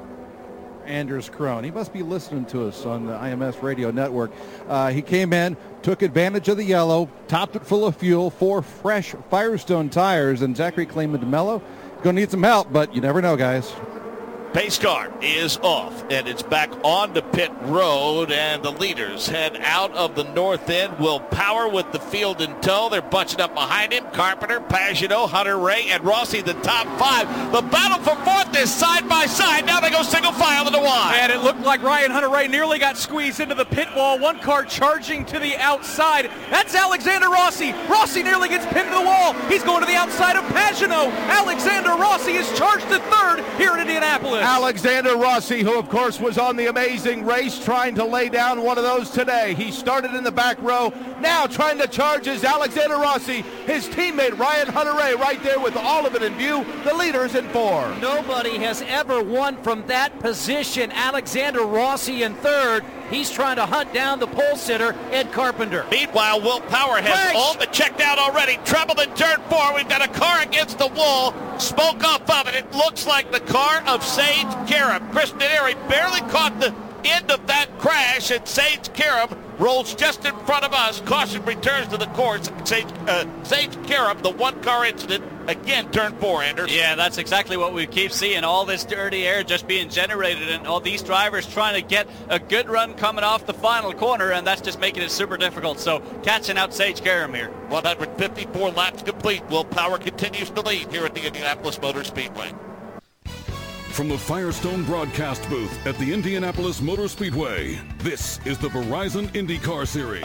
Anders Krohn. He must be listening to us on the IMS radio network. He came in, took advantage of the yellow, topped it full of fuel, 4 fresh Firestone tires, and Zachary Clayman de Mello going to need some help, but you never know, guys. Pace car is off, and it's back onto pit road, and the leaders head out of the north end. Will Power with the field in tow. They're bunching up behind him. Carpenter, Pagenaud, Hunter-Reay, and Rossi, the top 5. The battle for 4th is side by side. Now they go single file to the wide. And it looked like Ryan Hunter-Reay nearly got squeezed into the pit wall. One car charging to the outside. That's Alexander Rossi. Rossi nearly gets pinned to the wall. He's going to the outside of Pagenaud. Alexander Rossi is charged to 3rd here in Indianapolis. Alexander Rossi, who of course was on the Amazing Race, trying to lay down one of those today. He started in the back row, now trying to charge is Alexander Rossi, his teammate Ryan Hunter-Reay right there with all of it in view. The leaders in 4. Nobody has ever won from that position. Alexander Rossi in 3rd. He's trying to hunt down the pole sitter, Ed Carpenter. Meanwhile, Will Power has all but checked out already. Trouble in turn 4. We've got a car against the wall. Smoke off of it. It looks like the car of Sage Karam. Cristaneri barely caught the end of that crash, and Sage Karam rolls just in front of us. Caution returns to the course. Sage Karam, the one-car incident, again, turn 4, Anders. Yeah, that's exactly what we keep seeing. All this dirty air just being generated, and all these drivers trying to get a good run coming off the final corner, and that's just making it super difficult. So catching out Sage Karam here. 154 laps complete. Will Power continues to lead here at the Indianapolis Motor Speedway. From the Firestone broadcast booth at the Indianapolis Motor Speedway, this is the Verizon IndyCar Series.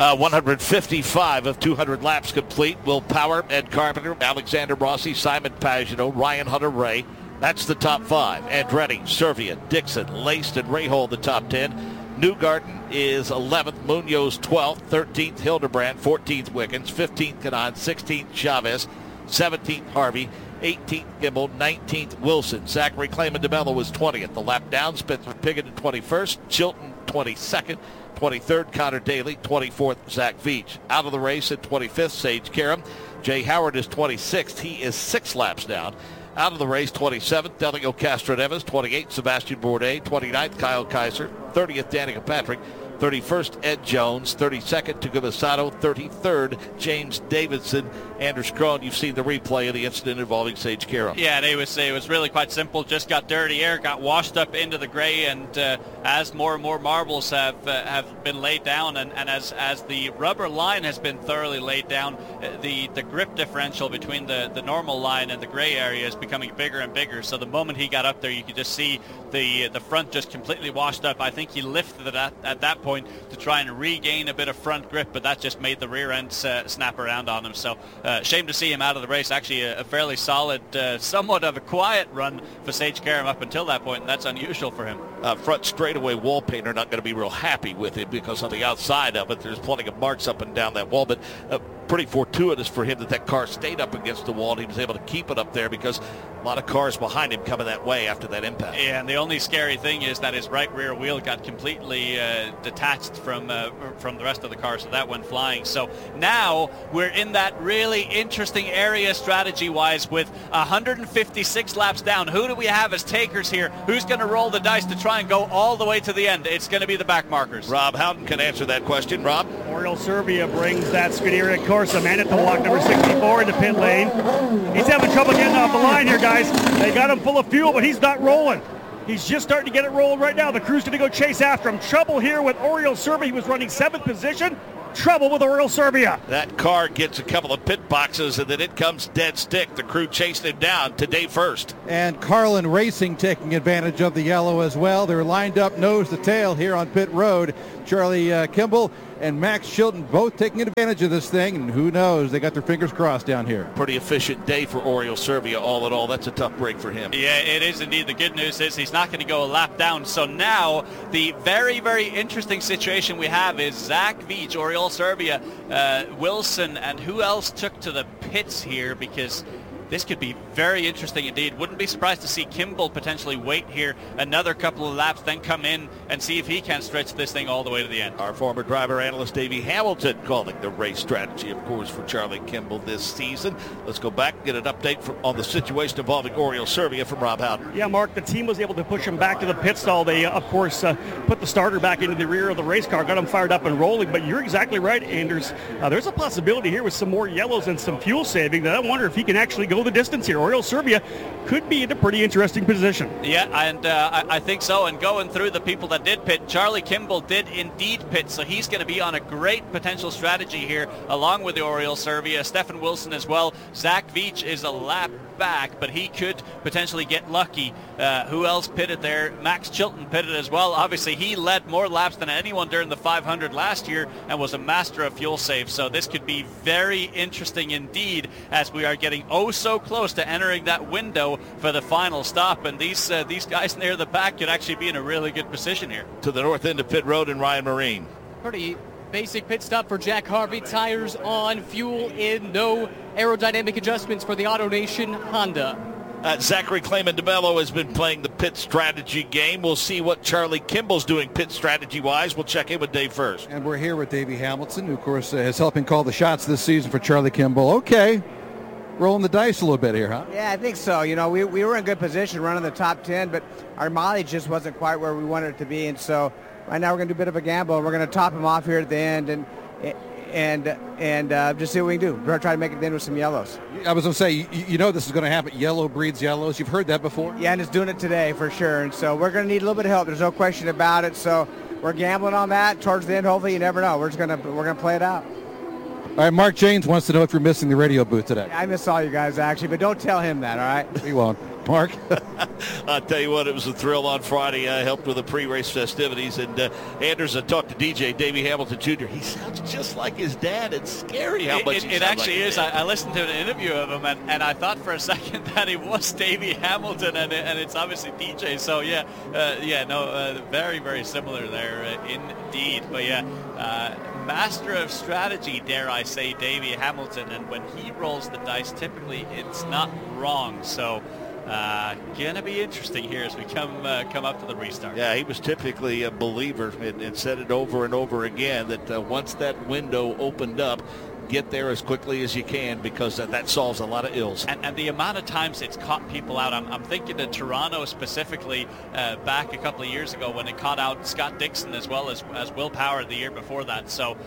155 of 200 laps complete. Will Power, Ed Carpenter, Alexander Rossi, Simon Pagenaud, Ryan Hunter-Reay. That's the top 5. Andretti, Servia, Dixon, Laced, and Rahal the top 10. Newgarden is 11th, Munoz 12th, 13th Hildebrand, 14th Wickens, 15th Kanaan, 16th Chavez, 17th Harvey, 18th Kimball, 19th Wilson. Zachary Clayman de Mello was 20th. The lap down, Spencer Pigot in 21st, Chilton 22nd, 23rd Connor Daly, 24th Zach Veach. Out of the race at 25th, Sage Karam. Jay Howard is 26th. He is 6 laps down. Out of the race, 27th, Helio Castroneves, 28th, Sebastian Bourdais, 29th, Kyle Kaiser, 30th, Danica Patrick, 31st, Ed Jones. 32nd, Takuma Sato. 33rd, James Davidson. Anders Krohn, you've seen the replay of the incident involving Sage Karam. Yeah, and it was really quite simple. Just got dirty air, got washed up into the gray, and as more and more marbles have been laid down, and as the rubber line has been thoroughly laid down, the grip differential between the normal line and the gray area is becoming bigger and bigger. So the moment he got up there, you could just see the front just completely washed up. I think he lifted it at that point to try and regain a bit of front grip, but that just made the rear end snap around on him. So shame to see him out of the race. Actually a fairly solid, somewhat of a quiet run for Sage Karam up until that point, and that's unusual for him. Front straightaway wall painter not going to be real happy with him, because on the outside of it there's plenty of marks up and down that wall, but pretty fortuitous for him that car stayed up against the wall and he was able to keep it up there, because a lot of cars behind him coming that way after that impact. Yeah, and the only scary thing is that his right rear wheel got completely detached from the rest of the car, so that went flying. So now we're in that really interesting area strategy-wise with 156 laps down. Who do we have as takers here? Who's going to roll the dice to try and go all the way to the end? It's going to be the back markers. Rob Howden can answer that question. Rob? Oriol Serbia brings that Scuderia Corsa Manitowoc number 64 into pit lane. He's having trouble getting off the line here, guys. They got him full of fuel, but he's not rolling. He's just starting to get it rolling right now. The crew's going to go chase after him. Trouble here with Oriol Serbia. He was running 7th position. Trouble with Oriol Serbia. That car gets a couple of pit boxes, and then it comes dead stick. The crew chasing him down to Dave First. And Carlin Racing taking advantage of the yellow as well. They're lined up nose to tail here on pit road. Charlie Kimball and Max Chilton both taking advantage of this thing, and who knows, they got their fingers crossed down here. Pretty efficient day for Oriol Serbia all in all. That's a tough break for him. Yeah, it is indeed. The good news is he's not going to go a lap down. So now the very, very interesting situation we have is Zach Veach, Oriol Serbia, Wilson, and who else took to the pits here, because this could be very interesting indeed. Wouldn't be surprised to see Kimball potentially wait here another couple of laps, then come in and see if he can stretch this thing all the way to the end. Our former driver analyst Davey Hamilton calling the race strategy, of course, for Charlie Kimball this season. Let's go back and get an update on the situation involving Oriol Serbia from Rob Howden. Yeah, Mark, the team was able to push him back to the pit stall. They, of course, put the starter back into the rear of the race car, got him fired up and rolling. But you're exactly right, Anders. There's a possibility here with some more yellows and some fuel saving that I wonder if he can actually go the distance here. Oriol Serbia could be in a pretty interesting position. Yeah, and I think so. And going through the people that did pit, Charlie Kimball did indeed pit, so he's going to be on a great potential strategy here, along with the Oriol Serbia. Stefan Wilson as well. Zach Veach is a lap back, but he could potentially get lucky. Who else pitted there? Max Chilton pitted as well. Obviously, he led more laps than anyone during the 500 last year and was a master of fuel save. So this could be very interesting indeed, as we are getting oh so close to entering that window for the final stop. And these guys near the back could actually be in a really good position here. To the north end of pit road and Ryan Marine. Pretty basic pit stop for Jack Harvey. Tires on, fuel in, no aerodynamic adjustments for the AutoNation Honda. Zachary Clayman DeMello has been playing the pit strategy game. We'll see what Charlie Kimball's doing pit strategy-wise. We'll check in with Dave First. And we're here with Davey Hamilton, who, of course, is helping call the shots this season for Charlie Kimball. Okay. Rolling the dice a little bit here, huh? Yeah, I think so. You know, we were in good position running the top 10, but our mileage just wasn't quite where we wanted it to be. And so right now we're going to do a bit of a gamble, and we're going to top him off here at the end and just see what we can do. We're going to try to make it in with some yellows. I was going to say, you know this is going to happen. Yellow breeds yellows. You've heard that before? Yeah, and it's doing it today for sure. And so we're going to need a little bit of help. There's no question about it. So we're gambling on that. Towards the end, hopefully, you never know. We're going to play it out. All right, Mark Janes wants to know if you're missing the radio booth today. I miss all you guys, actually, but don't tell him that, all right? We won't. Mark? I'll tell you what, it was a thrill on Friday. I helped with the pre-race festivities, and Anders talked to DJ, Davey Hamilton Jr. He sounds just like his dad. It's scary how much it actually is. I listened to an interview of him, and I thought for a second that it was Davey Hamilton, and it's obviously DJ. So, very, very similar there indeed. But, master of strategy, dare I say, Davey Hamilton, and when he rolls the dice, typically it's not wrong. So gonna be interesting here as we come up to the restart. Yeah, he was typically a believer and said it over and over again that once that window opened up, get there as quickly as you can, because that solves a lot of ills. And the amount of times it's caught people out. I'm thinking of Toronto specifically back a couple of years ago when it caught out Scott Dixon as well as Will Power the year before that. So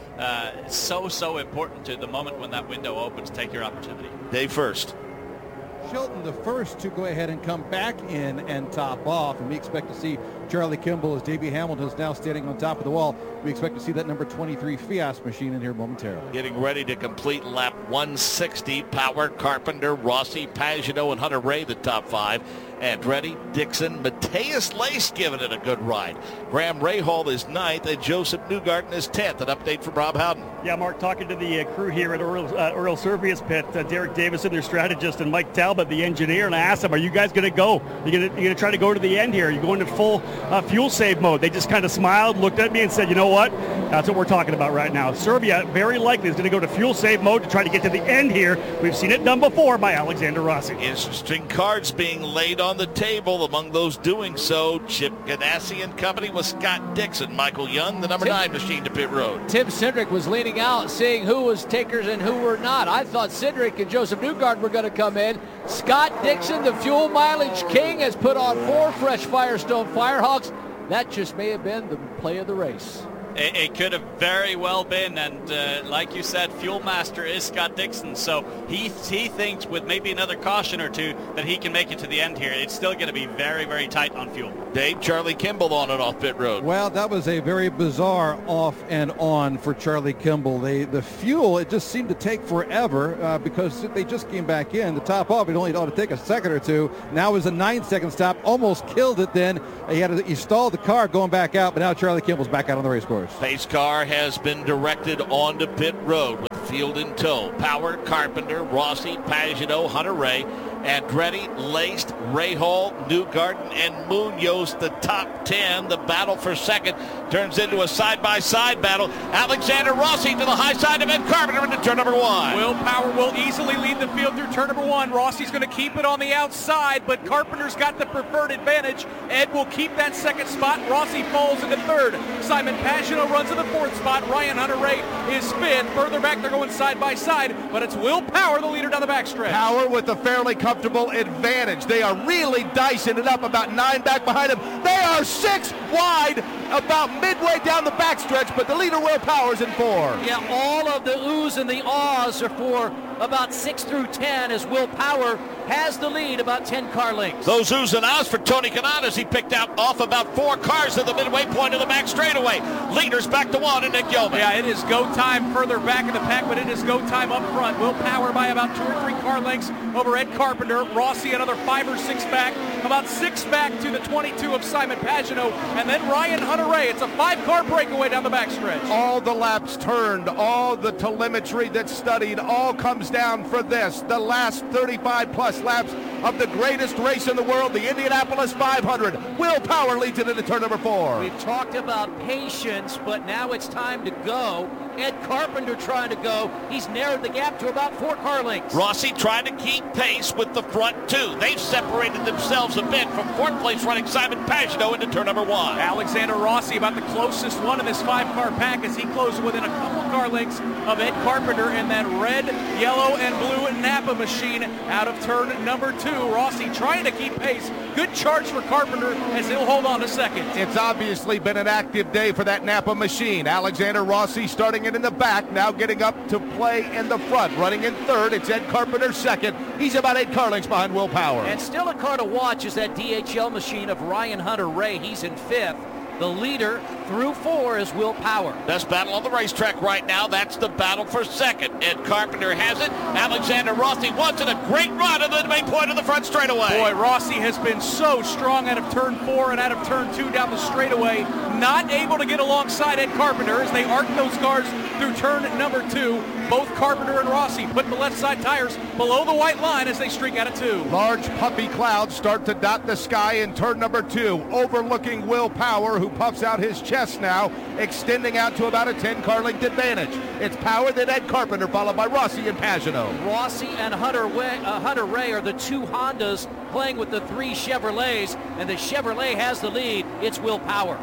so important to the moment when that window opens. Take your opportunity. Dave first. Chilton the first to go ahead and come back in and top off, and we expect to see Charlie Kimball as Davey Hamilton is now standing on top of the wall. We expect to see that number 23 Fiat machine in here momentarily. Getting ready to complete lap 160. Power, Carpenter, Rossi, Pagenaud, and Hunter Ray, the top 5. Andretti, Dixon, Matthias Lace giving it a good ride. Graham Rahal is 9th, and Joseph Newgarden is 10th. An update from Rob Howden. Yeah, Mark, talking to the crew here at Earl Servia's pit, Derek Davison, their strategist, and Mike Talbot, the engineer, and I asked them, are you guys going to go? You're going to try to go to the end here? Are you going to full fuel save mode? They just kind of smiled, looked at me, and said, you know what? That's what we're talking about right now. Serbia very likely is going to go to fuel save mode to try to get to the end here. We've seen it done before by Alexander Rossi. Interesting cards being laid on the table. Among those doing so, Chip Ganassi and company with Scott Dixon. Michael Young, the number 9 machine to pit road. Tim Cindric was leaning out, seeing who was takers and who were not. I thought Cindric and Joseph Newgarden were going to come in. Scott Dixon, the fuel mileage king, has put on 4 fresh Firestone Firehawks. That just may have been the play of the race. It could have very well been, and like you said, Fuel Master is Scott Dixon, so he thinks with maybe another caution or two that he can make it to the end here. It's still going to be very, very tight on fuel. Dave, Charlie Kimball on and off pit road. Well, that was a very bizarre off and on for Charlie Kimball. The fuel, it just seemed to take forever because they just came back in. The top off, it only ought to take a second or two. Now it was a 9-second stop, almost killed it then. He stalled the car going back out, but now Charlie Kimball's back out on the race course. Pace car has been directed onto pit road with field in tow. Power, Carpenter, Rossi, Pagenaud, Hunter Ray, Andretti, Laced, Rahal, Newgarden, and Munoz, the top 10. The battle for second turns into a side-by-side battle. Alexander Rossi to the high side of Ed Carpenter into turn number 1. Will Power will easily lead the field through turn number 1. Rossi's going to keep it on the outside, but Carpenter's got the preferred advantage. Ed will keep that second spot. Rossi falls into third. Simon Pagenaud runs to the 4th spot. Ryan Hunter-Ray is 5th. Further back, they're going side-by-side, but it's Will Power, the leader down the backstretch. Power with a fairly comfortable advantage. They are really dicing it up, about 9 back behind him. They are 6 wide about midway down the backstretch, but the leader, Will Power, is in 4. Yeah, all of the oohs and the ahs are for about 6 through 10 as Will Power has the lead about 10 car lengths. Those oohs and ahs for Tony Kanaan as he picked out off about 4 cars at the midway point of the back straightaway. Leaders back to 1 and Nick Yeoman. Yeah, it is go time further back in the pack, but it is go time up front. Will Power by about 2 or 3 car lengths over Ed Carpenter. Rossi another 5 or 6 back, about 6 back to the 22 of Simon Pagenaud, and then Ryan Hunter-Ray. It's a 5-car breakaway down the backstretch. All the laps turned, all the telemetry that's studied, all comes down for this. The last 35-plus laps of the greatest race in the world, the Indianapolis 500. Will Power leads it into turn number 4. We've talked about patience, but now it's time to go. Ed Carpenter trying to go. He's narrowed the gap to about 4 car lengths. Rossi trying to keep pace with the front 2. They've separated themselves a bit from 4th place running Simon Pagenaud into turn number 1. Alexander Rossi about the closest one in this 5-car pack as he closes within a couple car lengths of Ed Carpenter in that red, yellow, and blue Napa machine out of turn number 2. Rossi trying to keep pace. Good charge for Carpenter as he'll hold on to second. It's obviously been an active day for that Napa machine. Alexander Rossi starting it in the back, now getting up to play in the front. Running in third, it's Ed Carpenter second. He's about 8 car lengths behind Will Power. And still a car to watch is that DHL machine of Ryan Hunter-Ray. He's in 5th. The leader through 4 is Will Power. Best battle on the racetrack right now. That's the battle for second. Ed Carpenter has it. Alexander Rossi wants it. A great run at the main point of the front straightaway. Boy, Rossi has been so strong out of turn 4 and out of turn 2 down the straightaway. Not able to get alongside Ed Carpenter as they arc those cars through turn number 2. Both Carpenter and Rossi put the left side tires below the white line as they streak out of 2. Large puffy clouds start to dot the sky in turn number 2, overlooking Will Power, who puffs out his chest now, extending out to about a 10-car length advantage. It's Power, then Ed Carpenter, followed by Rossi and Pagenaud. Rossi and Hunter-Ray are the 2 Hondas playing with the 3 Chevrolets, and the Chevrolet has the lead. It's Will Power. Rossi's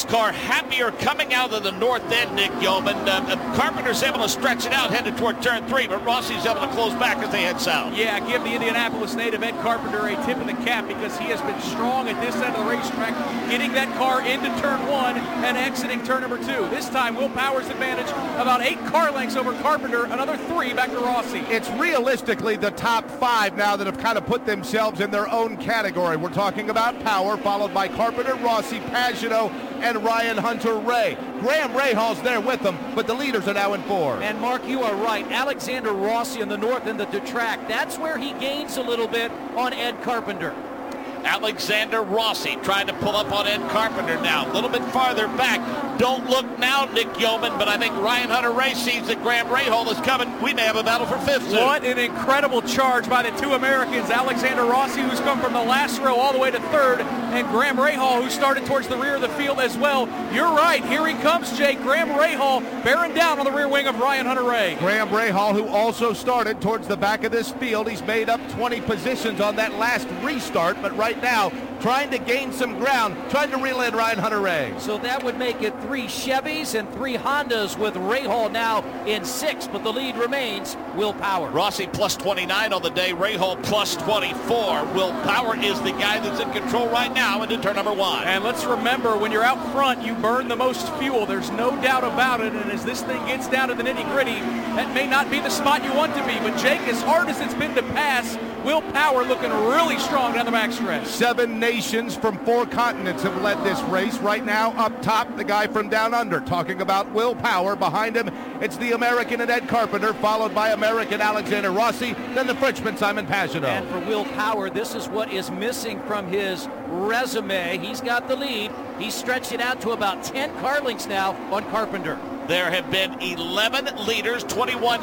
car happier coming out of the north end, Nick Yeoman. Carpenter's able to stretch it out, headed toward turn 3, but Rossi's able to close back as they head south. Yeah, give the Indianapolis native Ed Carpenter a tip of the cap because he has been strong at this end of the racetrack, getting that car into turn 1 and exiting turn number 2. This time, Will Power's advantage about 8 car lengths over Carpenter, another 3 back to Rossi. It's realistically the top 5 now that have kind of put themselves in their own category. We're talking about Power, followed by Carpenter, Rossi, Pagenaud, and Ryan Hunter-Reay. Graham Rahal's there with them, but the leaders are now in 4. And Mark, you are right. Alexander Rossi in the north end of the track. That's where he gains a little bit on Ed Carpenter. Alexander Rossi trying to pull up on Ed Carpenter now. A little bit farther back. Don't look now, Nick Yeoman, but I think Ryan Hunter-Reay sees that Graham Rahal is coming. We may have a battle for 5th soon. What an incredible charge by the 2 Americans. Alexander Rossi, who's come from the last row all the way to 3rd, and Graham Rahal, who started towards the rear of the field as well. You're right. Here he comes, Jake. Graham Rahal bearing down on the rear wing of Ryan Hunter-Reay. Graham Rahal, who also started towards the back of this field. He's made up 20 positions on that last restart, but right now trying to gain some ground, trying to reel in Ryan Hunter-Reay. So that would make it 3 Chevys and 3 Hondas with Rahal now in 6, but the lead remains Will Power. Rossi plus 29 on the day, Rahal plus 24. Will Power is the guy that's in control right now into turn number 1. And let's remember, when you're out front, you burn the most fuel. There's no doubt about it, and as this thing gets down to the nitty-gritty, that may not be the spot you want to be, but Jake, as hard as it's been to pass, Will Power looking really strong down the backstretch. 7 nations from 4 continents have led this race. Right now, up top, the guy from down under, talking about Will Power. Behind him, it's the American and Ed Carpenter, followed by American Alexander Rossi, then the Frenchman Simon Pagenaud. And for Will Power, this is what is missing from his resume. He's got the lead. He's stretched it out to about 10 car lengths now on Carpenter. There have been 11 leaders, 21